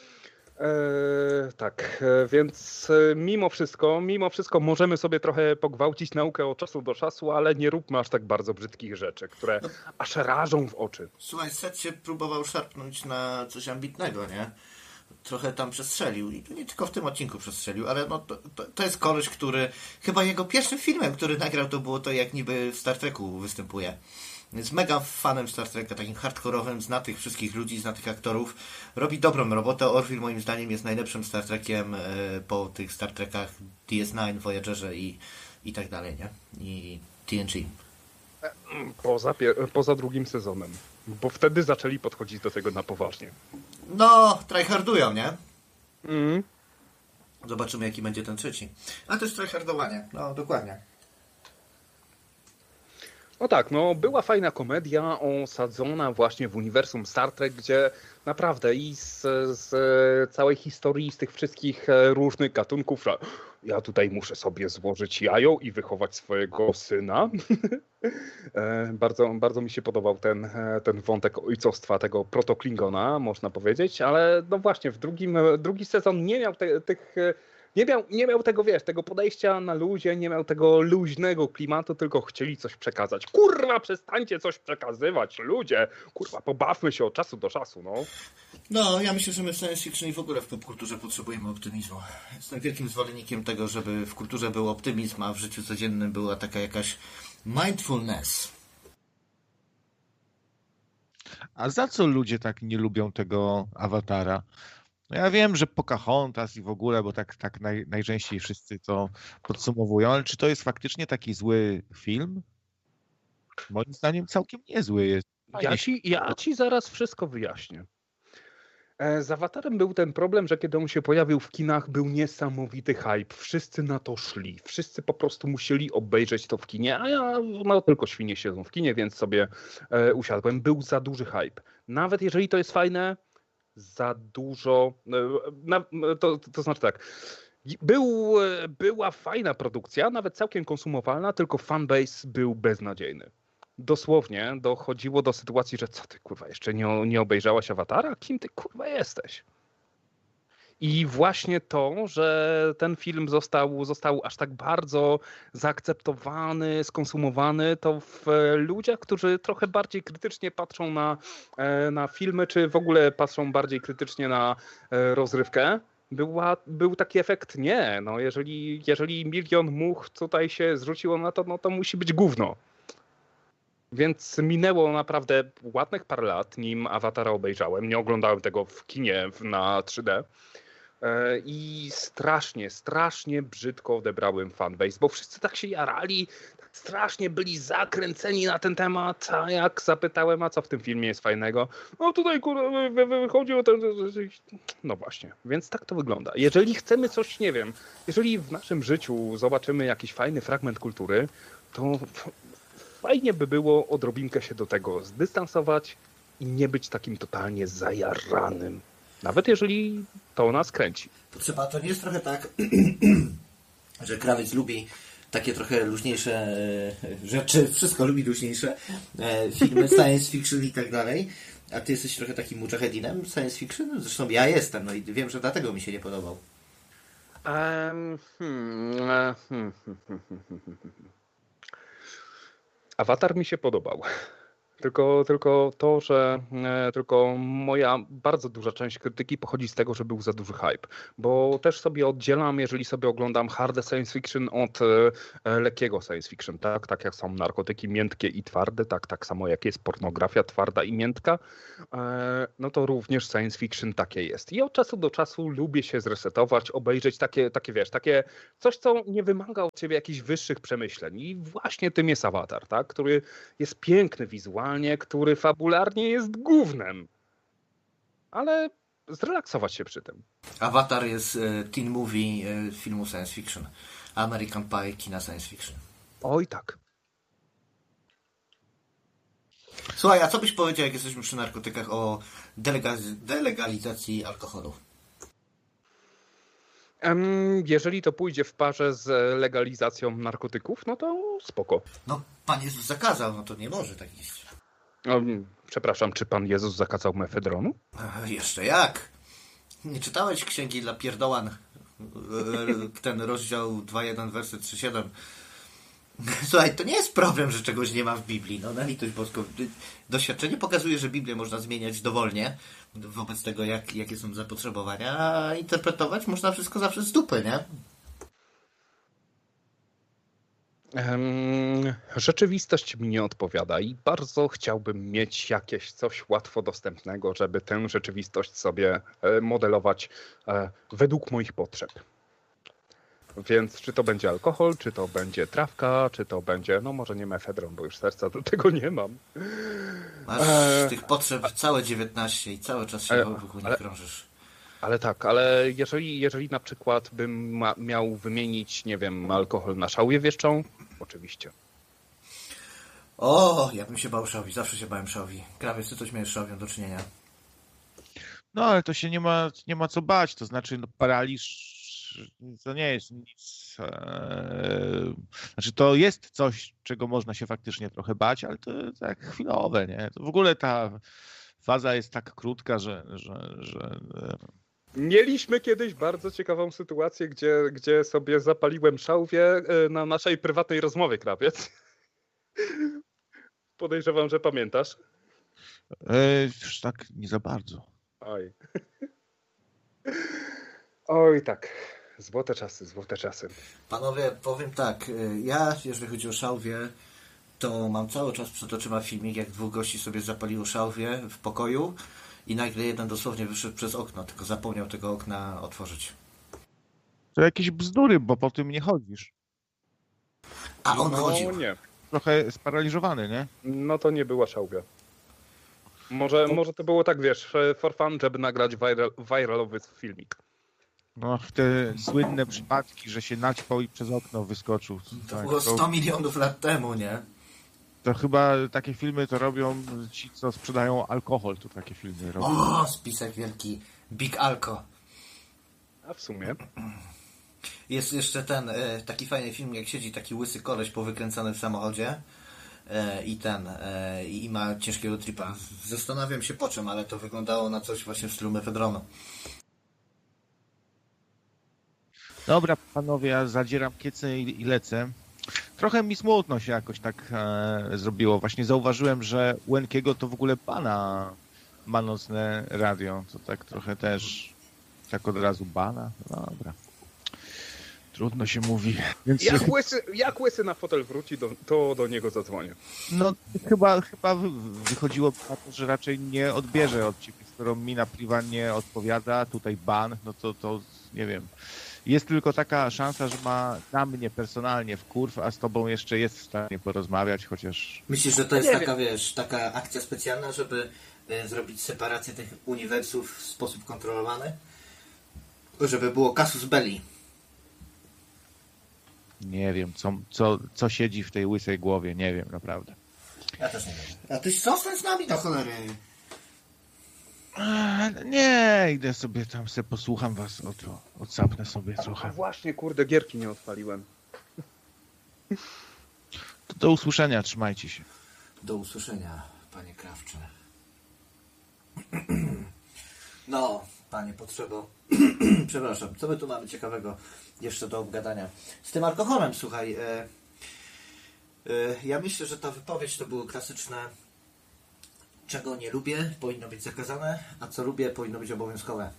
E, tak, e, więc e, mimo wszystko, mimo wszystko możemy sobie trochę pogwałcić naukę od czasu do czasu, ale nie róbmy aż tak bardzo brzydkich rzeczy, które no, aż rażą w oczy. Słuchaj, Seth się próbował szarpnąć na coś ambitnego, nie? Trochę tam przestrzelił i to nie tylko w tym odcinku przestrzelił, ale no to, to, to jest koleś, który chyba jego pierwszym filmem, który nagrał, to było to, jak niby w Star Treku występuje. Jest mega fanem Star Treka, takim hardkorowym, zna tych wszystkich ludzi, zna tych aktorów. Robi dobrą robotę. Orville moim zdaniem jest najlepszym Star Trekiem po tych Star Trekach D S dziewięć, Voyagerze i, i tak dalej, nie? I T N G. Poza, poza drugim sezonem. Bo wtedy zaczęli podchodzić do tego na poważnie. No, tryhardują, nie? Mm. Zobaczymy, jaki będzie ten trzeci. A to jest tryhardowanie. No, dokładnie. No tak, no była fajna komedia osadzona właśnie w uniwersum Star Trek, gdzie naprawdę i z, z całej historii, z tych wszystkich różnych gatunków, że ja tutaj muszę sobie złożyć jajo i wychować swojego syna. bardzo, bardzo mi się podobał ten, ten wątek ojcostwa tego protoklingona, można powiedzieć, ale no właśnie, w drugim, drugi sezon nie miał te, tych... Nie miał, nie miał tego, wiesz, tego podejścia na luzie, nie miał tego luźnego klimatu, tylko chcieli coś przekazać. Kurwa, przestańcie coś przekazywać, ludzie! Kurwa, pobawmy się od czasu do czasu, no. No, ja myślę, że my w science fiction i w ogóle w popkulturze potrzebujemy optymizmu. Jestem wielkim zwolennikiem tego, żeby w kulturze był optymizm, a w życiu codziennym była taka jakaś mindfulness. A za co ludzie tak nie lubią tego Awatara? No ja wiem, że Pocahontas i w ogóle, bo tak, tak naj, najczęściej wszyscy to podsumowują, ale czy to jest faktycznie taki zły film? Moim zdaniem całkiem niezły jest. Ja ci, ja ci zaraz wszystko wyjaśnię. Z Awatarem był ten problem, że kiedy on się pojawił w kinach, był niesamowity hype. Wszyscy na to szli. Wszyscy po prostu musieli obejrzeć to w kinie, a ja no, tylko świnie siedzą w kinie, więc sobie e, usiadłem. Był za duży hype. Nawet jeżeli to jest fajne, za dużo, to, to znaczy tak, był, była fajna produkcja, nawet całkiem konsumowalna, tylko fanbase był beznadziejny. Dosłownie dochodziło do sytuacji, że co ty kurwa, jeszcze nie, nie obejrzałaś Awatara? Kim ty kurwa jesteś? I właśnie to, że ten film został, został aż tak bardzo zaakceptowany, skonsumowany, to w ludziach, którzy trochę bardziej krytycznie patrzą na, na filmy, czy w ogóle patrzą bardziej krytycznie na rozrywkę, była, był taki efekt, nie, no jeżeli, jeżeli milion much tutaj się zrzuciło na to, no to musi być gówno. Więc minęło naprawdę ładnych parę lat, nim Awatara obejrzałem. Nie oglądałem tego w kinie na trzy D. I strasznie, strasznie brzydko odebrałem fanbase, bo wszyscy tak się jarali, tak strasznie byli zakręceni na ten temat, a jak zapytałem, a co w tym filmie jest fajnego, no tutaj kurwa wychodzi o ten... No właśnie, więc tak to wygląda. Jeżeli chcemy coś, nie wiem, jeżeli w naszym życiu zobaczymy jakiś fajny fragment kultury, to fajnie by było odrobinkę się do tego zdystansować i nie być takim totalnie zajaranym. Nawet jeżeli to nas kręci. Trzeba, to nie jest trochę tak, że krawiec lubi takie trochę luźniejsze rzeczy, wszystko lubi luźniejsze, filmy science fiction i tak dalej, a ty jesteś trochę takim mujahedinem science fiction? Zresztą ja jestem, no i wiem, że dlatego mi się nie podobał. Um, hmm, hmm, hmm, hmm, hmm. Awatar mi się podobał. Tylko, tylko to, że e, tylko moja bardzo duża część krytyki pochodzi z tego, że był za duży hype. Bo też sobie oddzielam, jeżeli sobie oglądam harde science fiction od e, lekkiego science fiction, tak? Tak jak są narkotyki miętkie i twarde, tak, tak samo jak jest pornografia twarda i miętka, e, no to również science fiction takie jest. I od czasu do czasu lubię się zresetować, obejrzeć takie, takie wiesz, takie coś, co nie wymaga od ciebie jakichś wyższych przemyśleń. I właśnie tym jest Avatar, tak? Który jest piękny wizualnie, który fabularnie jest gównem. Ale zrelaksować się przy tym. Avatar jest e, teen movie e, filmu science fiction. American Pie kina science fiction. Oj tak. Słuchaj, a co byś powiedział, jak jesteśmy przy narkotykach, o delega- delegalizacji alkoholu? Jeżeli to pójdzie w parze z legalizacją narkotyków, no to spoko. No, Pan Jezus zakazał, no to nie może tak iść. Um, przepraszam, czy Pan Jezus zakazał mefedronu? E, jeszcze jak? Nie czytałeś księgi dla pierdołan? Ten rozdział dwa jeden, werset trzy siedem. Słuchaj, to nie jest problem, że czegoś nie ma w Biblii. No na litość boską. Doświadczenie pokazuje, że Biblię można zmieniać dowolnie wobec tego, jak, jakie są zapotrzebowania, a interpretować można wszystko zawsze z dupy, nie? Rzeczywistość mi nie odpowiada i bardzo chciałbym mieć jakieś coś łatwo dostępnego, żeby tę rzeczywistość sobie modelować według moich potrzeb. Więc czy to będzie alkohol, czy to będzie trawka, czy to będzie, no może nie mefedron, bo już serca do tego nie mam. Masz eee, tych potrzeb całe dziewiętnaście i cały czas się e, wokół nie krążysz. Ale tak, ale jeżeli, jeżeli na przykład bym ma, miał wymienić, nie wiem, alkohol na szałwię wieszczą, oczywiście. O, ja bym się bał szałwi, zawsze się bałem szałwi. Krawiec, ty coś miałeś z szałwią do czynienia. No, ale to się nie ma, nie ma co bać, to znaczy no, paraliż to nie jest nic, e, znaczy to jest coś, czego można się faktycznie trochę bać, ale to tak chwilowe, nie? To w ogóle ta faza jest tak krótka, że, że, że... Mieliśmy kiedyś bardzo ciekawą sytuację, gdzie, gdzie sobie zapaliłem szałwię na naszej prywatnej rozmowie, krawiec. Podejrzewam, że pamiętasz. E, już tak nie za bardzo. Oj. Oj tak. Złote czasy, złote czasy. Panowie, powiem tak, ja jeżeli chodzi o szałwię, to mam cały czas przed oczyma filmik, jak dwóch gości sobie zapaliło szałwię w pokoju i nagle jeden dosłownie wyszedł przez okno, tylko zapomniał tego okna otworzyć. To jakieś bzdury, bo po tym nie chodzisz. A on no, chodził. Nie. Trochę sparaliżowany, nie? No to nie była szałwia. Może, to... może to było tak, wiesz, for fun, żeby nagrać viral, viralowy filmik. No, te słynne przypadki, że się naćpał i przez okno wyskoczył. To tak, było sto to... milionów lat temu, nie? To chyba takie filmy to robią ci, co sprzedają alkohol, to takie filmy robią. O, spisek wielki. Big Alko. A w sumie? Jest jeszcze ten e, taki fajny film, jak siedzi taki łysy koleś powykręcany w samochodzie e, i ten e, i ma ciężkiego tripa. Zastanawiam się po czym, ale to wyglądało na coś właśnie w stylu mefedronu. Dobra, panowie, ja zadzieram kiecę i, i lecę. Trochę mi smutno się jakoś tak e, zrobiło. Właśnie zauważyłem, że u Enkiego to w ogóle pana ma nocne radio. To tak trochę też tak od razu bana. Dobra. Trudno się mówi. Więc... Jak, łysy, jak łysy na fotel wróci, do, to do niego zadzwonię. No chyba, chyba wychodziło na to, że raczej nie odbierze od ciebie. Skoro mi na priwa nie odpowiada, tutaj ban, no to, to nie wiem. Jest tylko taka szansa, że ma na mnie personalnie wkurw, a z tobą jeszcze jest w stanie porozmawiać, chociaż... Myślisz, że to jest taka, wiesz, taka akcja specjalna, żeby y, zrobić separację tych uniwersów w sposób kontrolowany? Żeby było casus belli. Nie wiem, co, co, co siedzi w tej łysej głowie, nie wiem, naprawdę. Ja też nie wiem. A ty zostań z nami do cholery. Nie, idę sobie tam, se posłucham was, o to, odsapnę sobie trochę. A właśnie, kurde, gierki nie odpaliłem. To do usłyszenia, trzymajcie się. Do usłyszenia, panie Krawcze. No, panie Potrzebo. Przepraszam, co my tu mamy ciekawego jeszcze do obgadania? Z tym alkoholem, słuchaj. E, e, ja myślę, że ta wypowiedź to było klasyczne czego nie lubię, powinno być zakazane, a co lubię, powinno być obowiązkowe.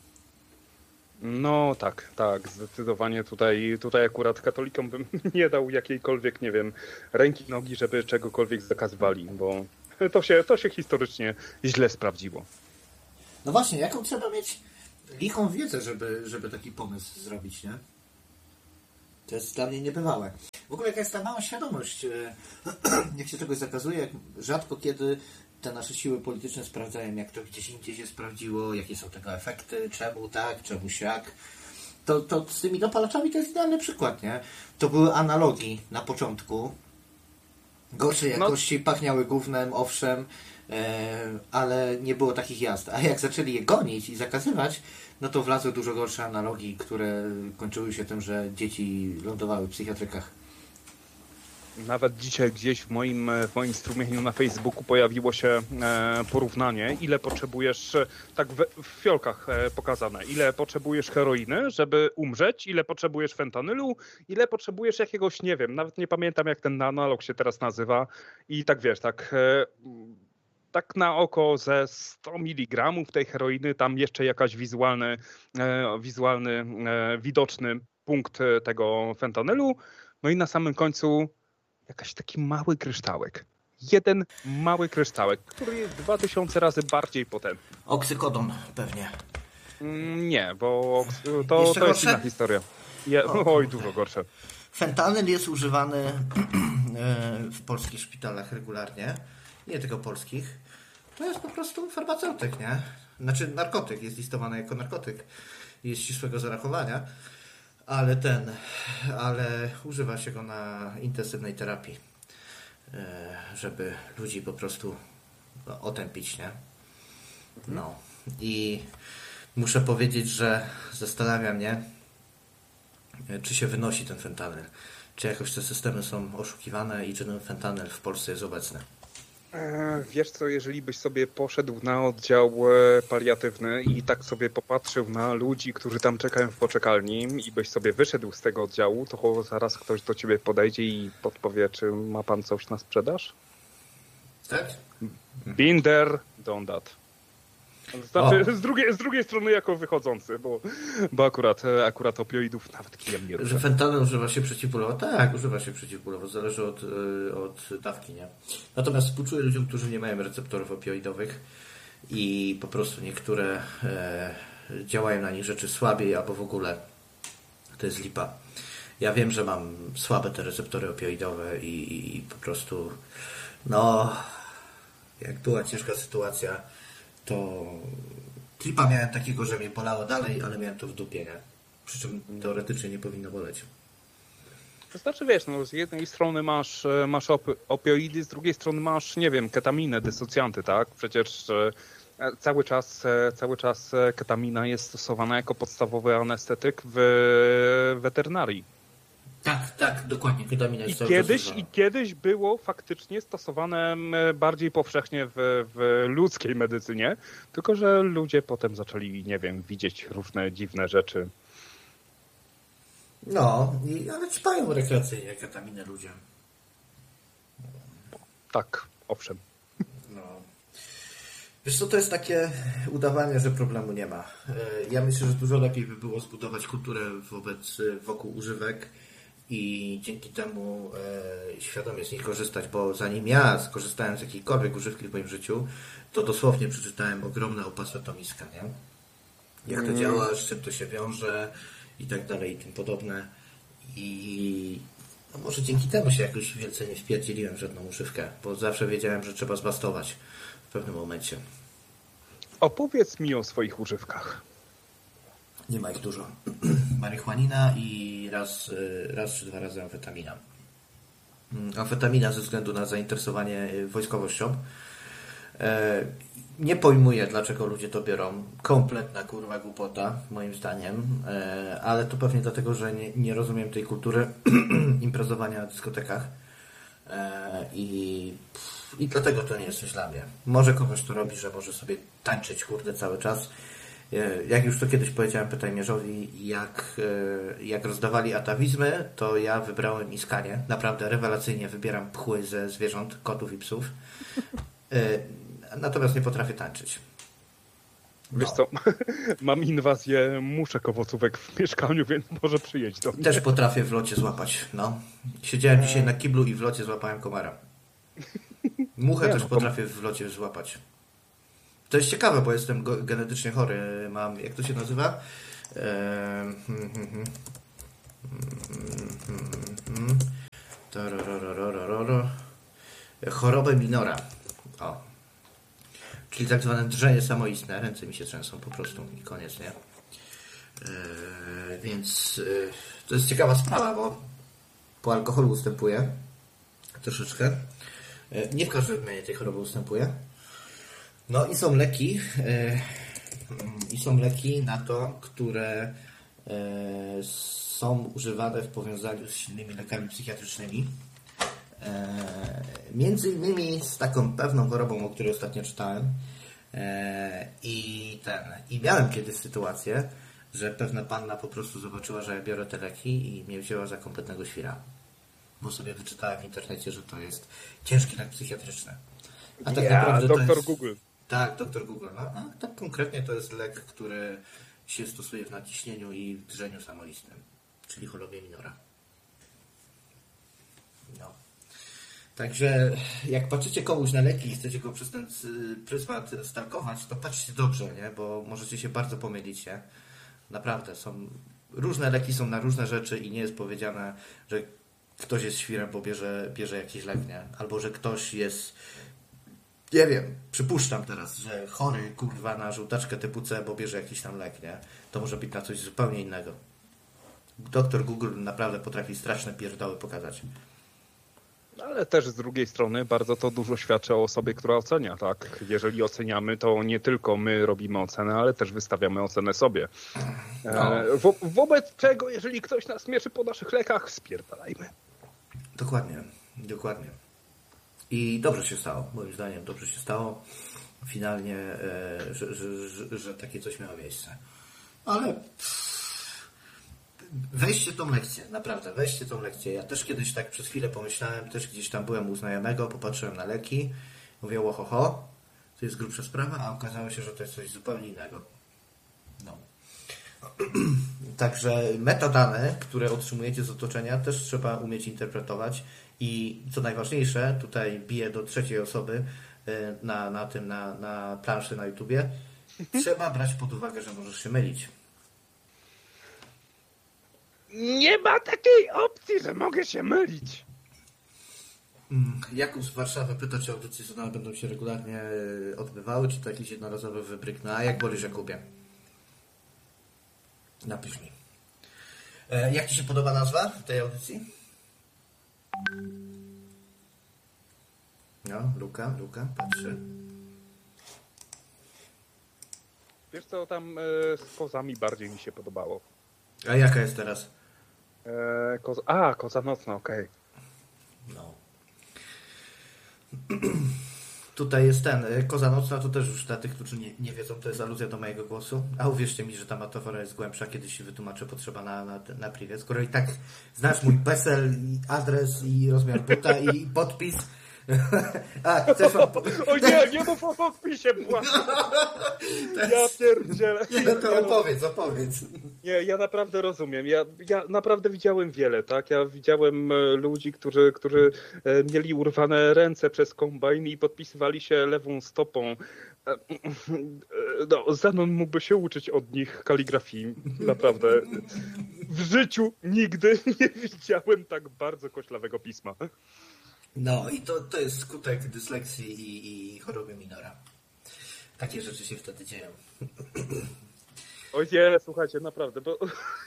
No tak, tak, zdecydowanie tutaj, tutaj akurat katolikom bym nie dał jakiejkolwiek, nie wiem, ręki, nogi, żeby czegokolwiek zakazywali, bo to się, to się historycznie źle sprawdziło. No właśnie, jaką trzeba mieć lichą wiedzę, żeby, żeby taki pomysł zrobić, nie? To jest dla mnie niebywałe. W ogóle jaka jest ta mała świadomość, jak się czegoś zakazuje, jak rzadko kiedy te nasze siły polityczne sprawdzają, jak to gdzieś indziej się sprawdziło, jakie są tego efekty, czemu tak, czemu siak. To, to z tymi dopalaczami to jest idealny przykład, nie? To były analogii na początku. Gorszej jakości, no. Pachniały gównem, owszem, e, ale nie było takich jazd. A jak zaczęli je gonić i zakazywać, no to wlazły dużo gorsze analogii, które kończyły się tym, że dzieci lądowały w psychiatrykach. Nawet dzisiaj gdzieś w moim, w moim strumieniu na Facebooku pojawiło się porównanie, ile potrzebujesz, tak w, w fiolkach pokazane, ile potrzebujesz heroiny, żeby umrzeć, ile potrzebujesz fentanylu, ile potrzebujesz jakiegoś, nie wiem, nawet nie pamiętam jak ten analog się teraz nazywa i tak wiesz, tak... tak na oko ze sto miligramów tej heroiny, tam jeszcze jakaś wizualny, wizualny, widoczny punkt tego fentanylu, no i na samym końcu jakaś taki mały kryształek. Jeden mały kryształek, który jest dwa tysiące razy bardziej potentny. Oksykodon pewnie. Nie, bo to, to jest inna historia. Je, o, oj, dużo gorsze. Fentanyl jest używany w polskich szpitalach regularnie. Nie tylko polskich. To jest po prostu farmaceutyk, nie? Znaczy narkotyk, jest listowany jako narkotyk. Jest ścisłego zarachowania. Ale ten, ale używa się go na intensywnej terapii, żeby ludzi po prostu otępić, nie? No. I muszę powiedzieć, że zastanawia mnie, czy się wynosi ten fentanyl. Czy jakoś te systemy są oszukiwane i czy ten fentanyl w Polsce jest obecny. Wiesz co, jeżeli byś sobie poszedł na oddział paliatywny i tak sobie popatrzył na ludzi, którzy tam czekają w poczekalni i byś sobie wyszedł z tego oddziału, to zaraz ktoś do ciebie podejdzie i podpowie, czy ma pan coś na sprzedaż? Tak? Been there, done that. Znaczy, z drugiej, z drugiej strony jako wychodzący, bo, bo akurat, akurat opioidów nawet kijem nie rusza. Że fentanyl używa się przeciwbólowo? Tak, używa się przeciwbólowo. Zależy od, od dawki, nie? Natomiast współczuję ludziom, którzy nie mają receptorów opioidowych i po prostu niektóre e, działają na nich rzeczy słabiej albo w ogóle. To jest lipa. Ja wiem, że mam słabe te receptory opioidowe i, i, i po prostu no jak była ciężka sytuacja, to tripa miałem takiego, że mnie bolało dalej, ale miałem to w dupie, nie? Przy czym teoretycznie nie powinno boleć. To znaczy, wiesz, no, z jednej strony masz, masz op- opioidy, z drugiej strony masz, nie wiem, ketaminę, dysocjanty, tak? Przecież cały czas, cały czas ketamina jest stosowana jako podstawowy anestetyk w weterynarii. Tak, tak, dokładnie. Ketamina jest I cały kiedyś, czas I kiedyś było faktycznie stosowane bardziej powszechnie w, w ludzkiej medycynie, tylko że ludzie potem zaczęli, nie wiem, widzieć różne dziwne rzeczy. No, i, ale ćpają rekreacyjnie ketaminę ludzie. Tak, owszem. No. Wiesz co, to jest takie udawanie, że problemu nie ma. Ja myślę, że dużo lepiej by było zbudować kulturę wobec, wokół używek i dzięki temu e, świadomie z nich korzystać, bo zanim ja skorzystałem z jakiejkolwiek używki w moim życiu, to dosłownie przeczytałem ogromne opasy atomiska, nie? Jak to działa, z czym to się wiąże i tak dalej i tym podobne. I no może dzięki temu się jakoś wielce nie wpierdzieliłem w żadną używkę, bo zawsze wiedziałem, że trzeba zbastować w pewnym momencie. Opowiedz mi o swoich używkach. Nie ma ich dużo. Marihuanina i raz, raz czy dwa razy amfetamina. Amfetamina ze względu na zainteresowanie wojskowością. Nie pojmuję, dlaczego ludzie to biorą. Kompletna kurwa głupota, moim zdaniem. Ale to pewnie dlatego, że nie, nie rozumiem tej kultury imprezowania na dyskotekach. I, I dlatego to nie jest coś dla mnie. Może kogoś to robi, że może sobie tańczyć kurde cały czas. Jak już to kiedyś powiedziałem Pytajmierzowi, jak, jak rozdawali atawizmy, to ja wybrałem iskanie. Naprawdę rewelacyjnie wybieram pchły ze zwierząt, kotów i psów. natomiast nie potrafię tańczyć. No. Wiesz co, mam inwazję muszek owocówek w mieszkaniu, więc może przyjedź do mnie. Też potrafię w locie złapać, no. Siedziałem dzisiaj na kiblu i w locie złapałem komara. Muchę Nie, też no, potrafię w locie złapać. To jest ciekawe, bo jestem go- genetycznie chory. Mam, jak to się nazywa? Eee, hmm, hmm, hmm. Hmm, hmm, hmm. Tarararararara. Chorobę Minora. O. Czyli tak zwane drżenie samoistne. Ręce mi się trzęsą po prostu i koniec, nie? Eee, więc e, to jest ciekawa sprawa, bo po alkoholu ustępuje troszeczkę. E, nie w każdej odmianie tej choroby ustępuje. No i są leki e, i są leki na to, które e, są używane w powiązaniu z innymi lekami psychiatrycznymi. E, między innymi z taką pewną chorobą, o której ostatnio czytałem. E, i ten i miałem kiedyś sytuację, że pewna panna po prostu zobaczyła, że ja biorę te leki i mnie wzięła za kompletnego świra. Bo sobie wyczytałem w internecie, że to jest ciężki lek psychiatryczny. A tak ja, naprawdę doktor jest... Google. Tak, doktor Google. No, a tak konkretnie to jest lek, który się stosuje w naciśnieniu i w drżeniu samoistnym, czyli chorobie Minora. No. Także jak patrzycie komuś na leki i chcecie go przez ten pryzmat stalkować, to patrzcie dobrze, nie? Bo możecie się bardzo pomylić, nie? Naprawdę, są różne leki są na różne rzeczy i nie jest powiedziane, że ktoś jest świrem, bo bierze, bierze jakiś lek, nie? Albo że ktoś jest, nie wiem, przypuszczam teraz, że chory, kurwa, na żółtaczkę typu C, bo bierze jakiś tam lek, nie? To może być na coś zupełnie innego. Doktor Google naprawdę potrafi straszne pierdoły pokazać. Ale też z drugiej strony bardzo to dużo świadczy o osobie, która ocenia, tak? Jeżeli oceniamy, to nie tylko my robimy ocenę, ale też wystawiamy ocenę sobie. No. E, wo- wobec czego, jeżeli ktoś nas mierzy po naszych lekach, spierdalajmy. Dokładnie, dokładnie. I dobrze się stało, moim zdaniem dobrze się stało finalnie, e, że, że, że, że takie coś miało miejsce. Ale weźcie tą lekcję, naprawdę, weźcie tą lekcję. Ja też kiedyś tak przez chwilę pomyślałem, też gdzieś tam byłem u znajomego, popatrzyłem na leki, mówię, ohoho, to jest grubsza sprawa, a okazało się, że to jest coś zupełnie innego. No. Także metadane, które otrzymujecie z otoczenia, też trzeba umieć interpretować i co najważniejsze, tutaj biję do trzeciej osoby na, na tym, na, na planszy na YouTubie, trzeba brać pod uwagę, że możesz się mylić. Nie ma takiej opcji, że mogę się mylić. Jakub z Warszawy pyta, czy audycje zonalne będą się regularnie odbywały, czy to jakiś jednorazowy wybryk. No a jak wolisz, Jakubie? Napisz mi. E, jak Ci się podoba nazwa tej audycji? No, Luka, Luka, patrzę. Wiesz co, tam e, z kozami bardziej mi się podobało. A jaka jest teraz? E, koza, a, koza nocna, okej. Okay. No. Tutaj jest ten, koza nocna, to też już dla tych, którzy nie, nie wiedzą, to jest aluzja do mojego głosu. A uwierzcie mi, że ta metafora jest głębsza, kiedyś się wytłumaczę, potrzeba na, na, na privie. Skoro i tak znasz mój PESEL, i adres, i rozmiar buta, i podpis. A, chcesz wam po... O nie, nie mów o podpisie, błagam. Ja pierdzielę. Nie, no to opowiedz, opowiedz. Nie, ja naprawdę rozumiem. Ja, ja naprawdę widziałem wiele, tak? Ja widziałem ludzi, którzy, którzy mieli urwane ręce przez kombajn i podpisywali się lewą stopą. No, Zenon mógłby się uczyć od nich kaligrafii. Naprawdę. W życiu nigdy nie widziałem tak bardzo koślawego pisma. No i to, to jest skutek dysleksji i, i choroby Minora. Takie rzeczy się wtedy dzieją. O nie, słuchajcie, naprawdę, bo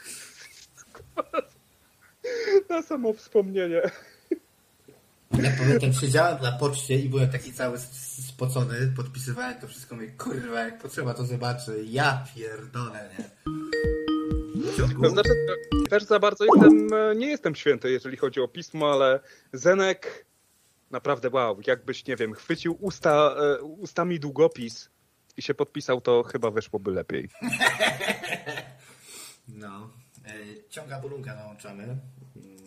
na samo wspomnienie. Ja pamiętam, siedziałem na poczcie i byłem taki cały spocony, podpisywałem to wszystko, mówię, kurwa, jak potrzeba to zobaczy. Ja pierdolę, nie? No, znaczy, też za bardzo jestem, nie jestem święty, jeżeli chodzi o pismo, ale Zenek naprawdę wow, jakbyś, nie wiem, chwycił usta, ustami długopis i się podpisał, to chyba wyszłoby lepiej. No. Ciąga bolunka nałączamy.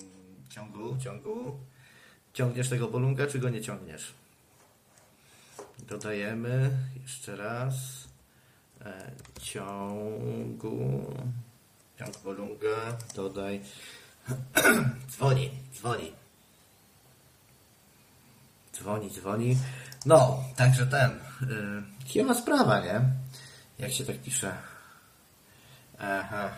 Ciągu, ciągu. Ciągniesz tego bolunka, czy go nie ciągniesz? Dodajemy jeszcze raz e, ciągu ciąg Wolunga, dodaj dzwoni, dzwoni dzwoni, dzwoni no, także ten yy, kijowa sprawa, nie? Jak się tak pisze? Aha.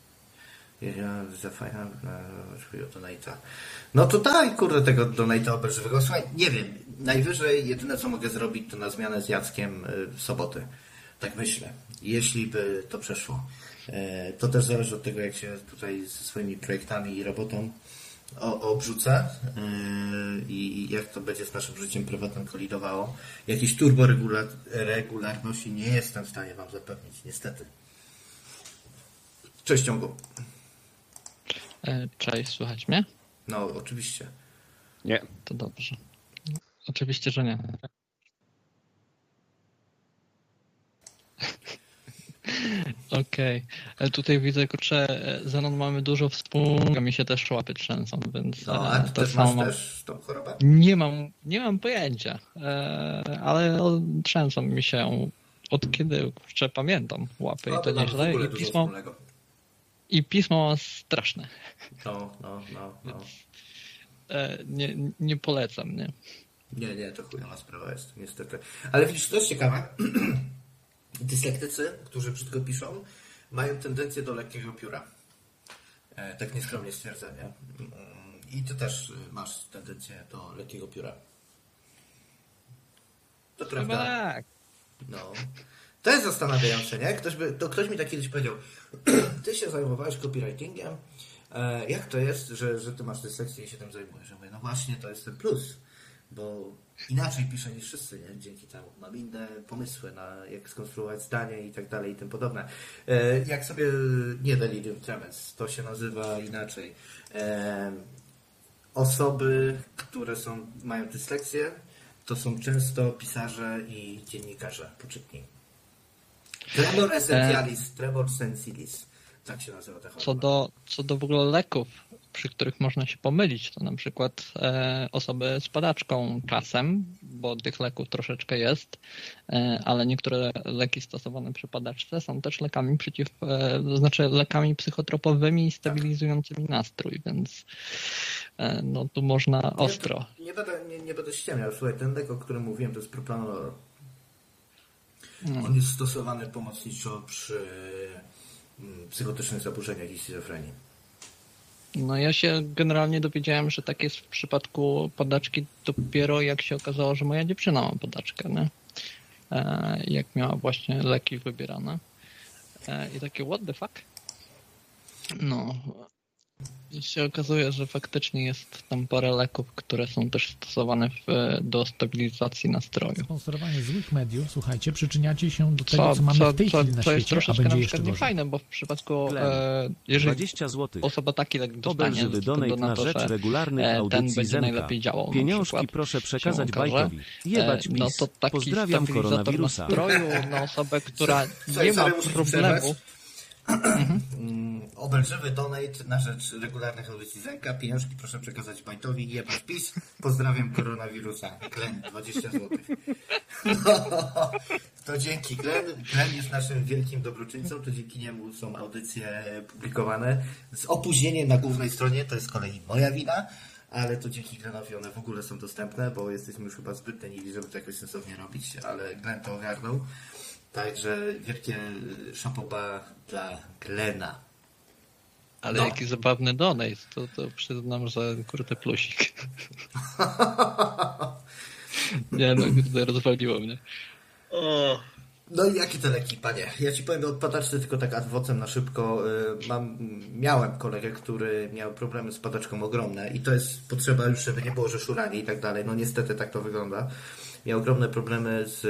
No to daj, kurde, tego donate'a obelżywego. Słuchaj, nie wiem, najwyżej jedyne co mogę zrobić to na zmianę z Jackiem w soboty. Tak myślę. Jeśli by to przeszło. To też zależy od tego, jak się tutaj ze swoimi projektami i robotą obrzucę i jak to będzie z naszym życiem prywatnym kolidowało. Jakiejś turbo regularności nie jestem w stanie wam zapewnić, niestety. Cześć, ciągu. Cześć, słychać mnie? No, oczywiście. Nie. To dobrze. Oczywiście, że nie. Okej. Okay. Tutaj widzę, kurczę, Zenon mamy dużo wspólnego, mi się też łapy trzęsą, więc... No, a ty to też samo masz mam... też tą chorobę? Nie mam, nie mam pojęcia, ale trzęsą mi się od kiedy, kurczę, pamiętam łapy no, i to nieźle. I pismo, I pismo mam straszne. No, no, no, no. Nie, nie polecam, nie? Nie, nie, to chujowa sprawa jest, niestety. Ale widzisz, to jest ciekawe. Dyslektycy, którzy brzydko piszą, mają tendencję do lekkiego pióra. E, tak nieskromnie stwierdzę, nie? I ty też masz tendencję do lekkiego pióra. To prawda. Tak. No. To jest zastanawiające, nie? Ktoś, by, to ktoś mi tak kiedyś powiedział, ty się zajmowałeś copywritingiem, e, jak to jest, że, że ty masz dyslekcję i się tym zajmujesz? Ja mówię, no właśnie, to jest ten plus, bo inaczej piszę niż wszyscy, nie? Dzięki temu mam inne pomysły na jak skonstruować zdanie i tak dalej i tym podobne. E, jak sobie, nie delirium tremens, to się nazywa inaczej. E, osoby, które są, mają dyslekcję, to są często pisarze i dziennikarze poczytni. Tremor essentialis, tremor sensilis. Tak się nazywa ta choroba. Co do, co do w ogóle leków, przy których można się pomylić, to na przykład e, osoby z padaczką czasem, bo tych leków troszeczkę jest, e, ale niektóre leki stosowane przy padaczce są też lekami przeciw, e, to znaczy lekami psychotropowymi i stabilizującymi nastrój, więc e, no tu można ostro. Nie, nie, będę, nie, nie będę ściemniał. Słuchaj, ten lek, o którym mówiłem, to jest propranolol. On jest stosowany pomocniczo przy psychotycznych zaburzeniach i schizofrenii. No ja się generalnie dowiedziałem, że tak jest w przypadku padaczki dopiero jak się okazało, że moja dziewczyna ma padaczkę, nie? E, jak miała właśnie leki wybierane. E, I takie what the fuck? No. I się okazuje, że faktycznie jest tam parę leków, które są też stosowane w, do stabilizacji nastroju. Sponsorowanie złych mediów, słuchajcie, przyczyniacie się do tego, co, co mamy co, w tej co, chwili na co jest świecie, a troszeczkę będzie na jeszcze przykład gorzej. niefajne, bo w przypadku, e, jeżeli dwadzieścia złotych. osoba taki lek dostanie, Obelżywy to donate na na to, rzecz że regularnych ten audycji będzie Zenka. najlepiej działał. Pieniążki proszę przekazać Bajtowi. Jebać No pis. to taki Pozdrawiam stabilizator koronawirusa. nastroju na osobę, która Słuchaj, nie ma sorry, muszę ci problemu. Mhm. Obelżywy donate na rzecz regularnych audycji Zenka. Pieniążki proszę przekazać Bajtowi. Jebać PiS. Pozdrawiam koronawirusa. Glenn, dwadzieścia złotych. No, to dzięki Glenn. Glenn jest naszym wielkim dobroczyńcą. To dzięki niemu są audycje publikowane. Z opóźnieniem na głównej stronie. To jest z kolei moja wina. Ale to dzięki Glennowi one w ogóle są dostępne, bo jesteśmy już chyba zbyt leniwi, żeby to jakoś sensownie robić. Ale Glenn to ogarnął. Także wielkie szapoba dla Glena. Ale no. Jaki zabawny donate, to, to przyznam, że kurde plusik. Nie no, kurde, rozwaliło mnie. O. No i jakie te leki, panie? Ja ci powiem od padaczce tylko tak ad vocem na szybko. Mam, miałem kolegę, który miał problemy z padaczką ogromne i to jest potrzeba już, żeby nie było, że szuranie i tak dalej. No niestety tak to wygląda. Miał ogromne problemy z,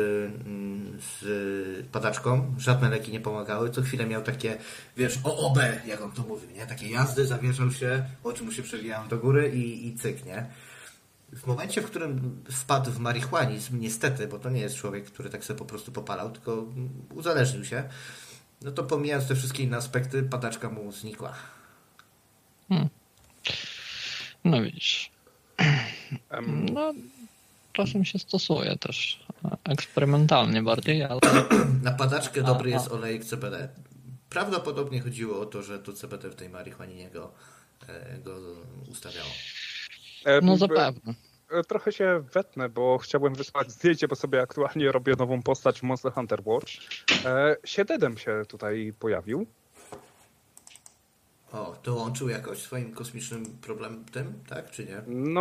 z padaczką, żadne leki nie pomagały, co chwilę miał takie, wiesz, O O B, jak on to mówił, nie? Takie jazdy, zawieszał się, oczy mu się przewijały do góry i, i cyk, nie? W momencie, w którym wpadł w marihuanizm, niestety, bo to nie jest człowiek, który tak sobie po prostu popalał, tylko uzależnił się, no to pomijając te wszystkie inne aspekty, padaczka mu znikła. Hmm. No widzisz. Um. No, czasem się stosuje też eksperymentalnie bardziej, ale... Na padaczkę dobry a, a. jest olejek C B D. Prawdopodobnie chodziło o to, że to C B D w tej marihuanie go, go ustawiało. No zapewne. Trochę się wetnę, bo chciałbym wysłać zdjęcie, bo sobie aktualnie robię nową postać w Monster Hunter Watch. Siededem się tutaj pojawił. O, dołączył jakoś swoim kosmicznym problemem tym, tak czy nie? No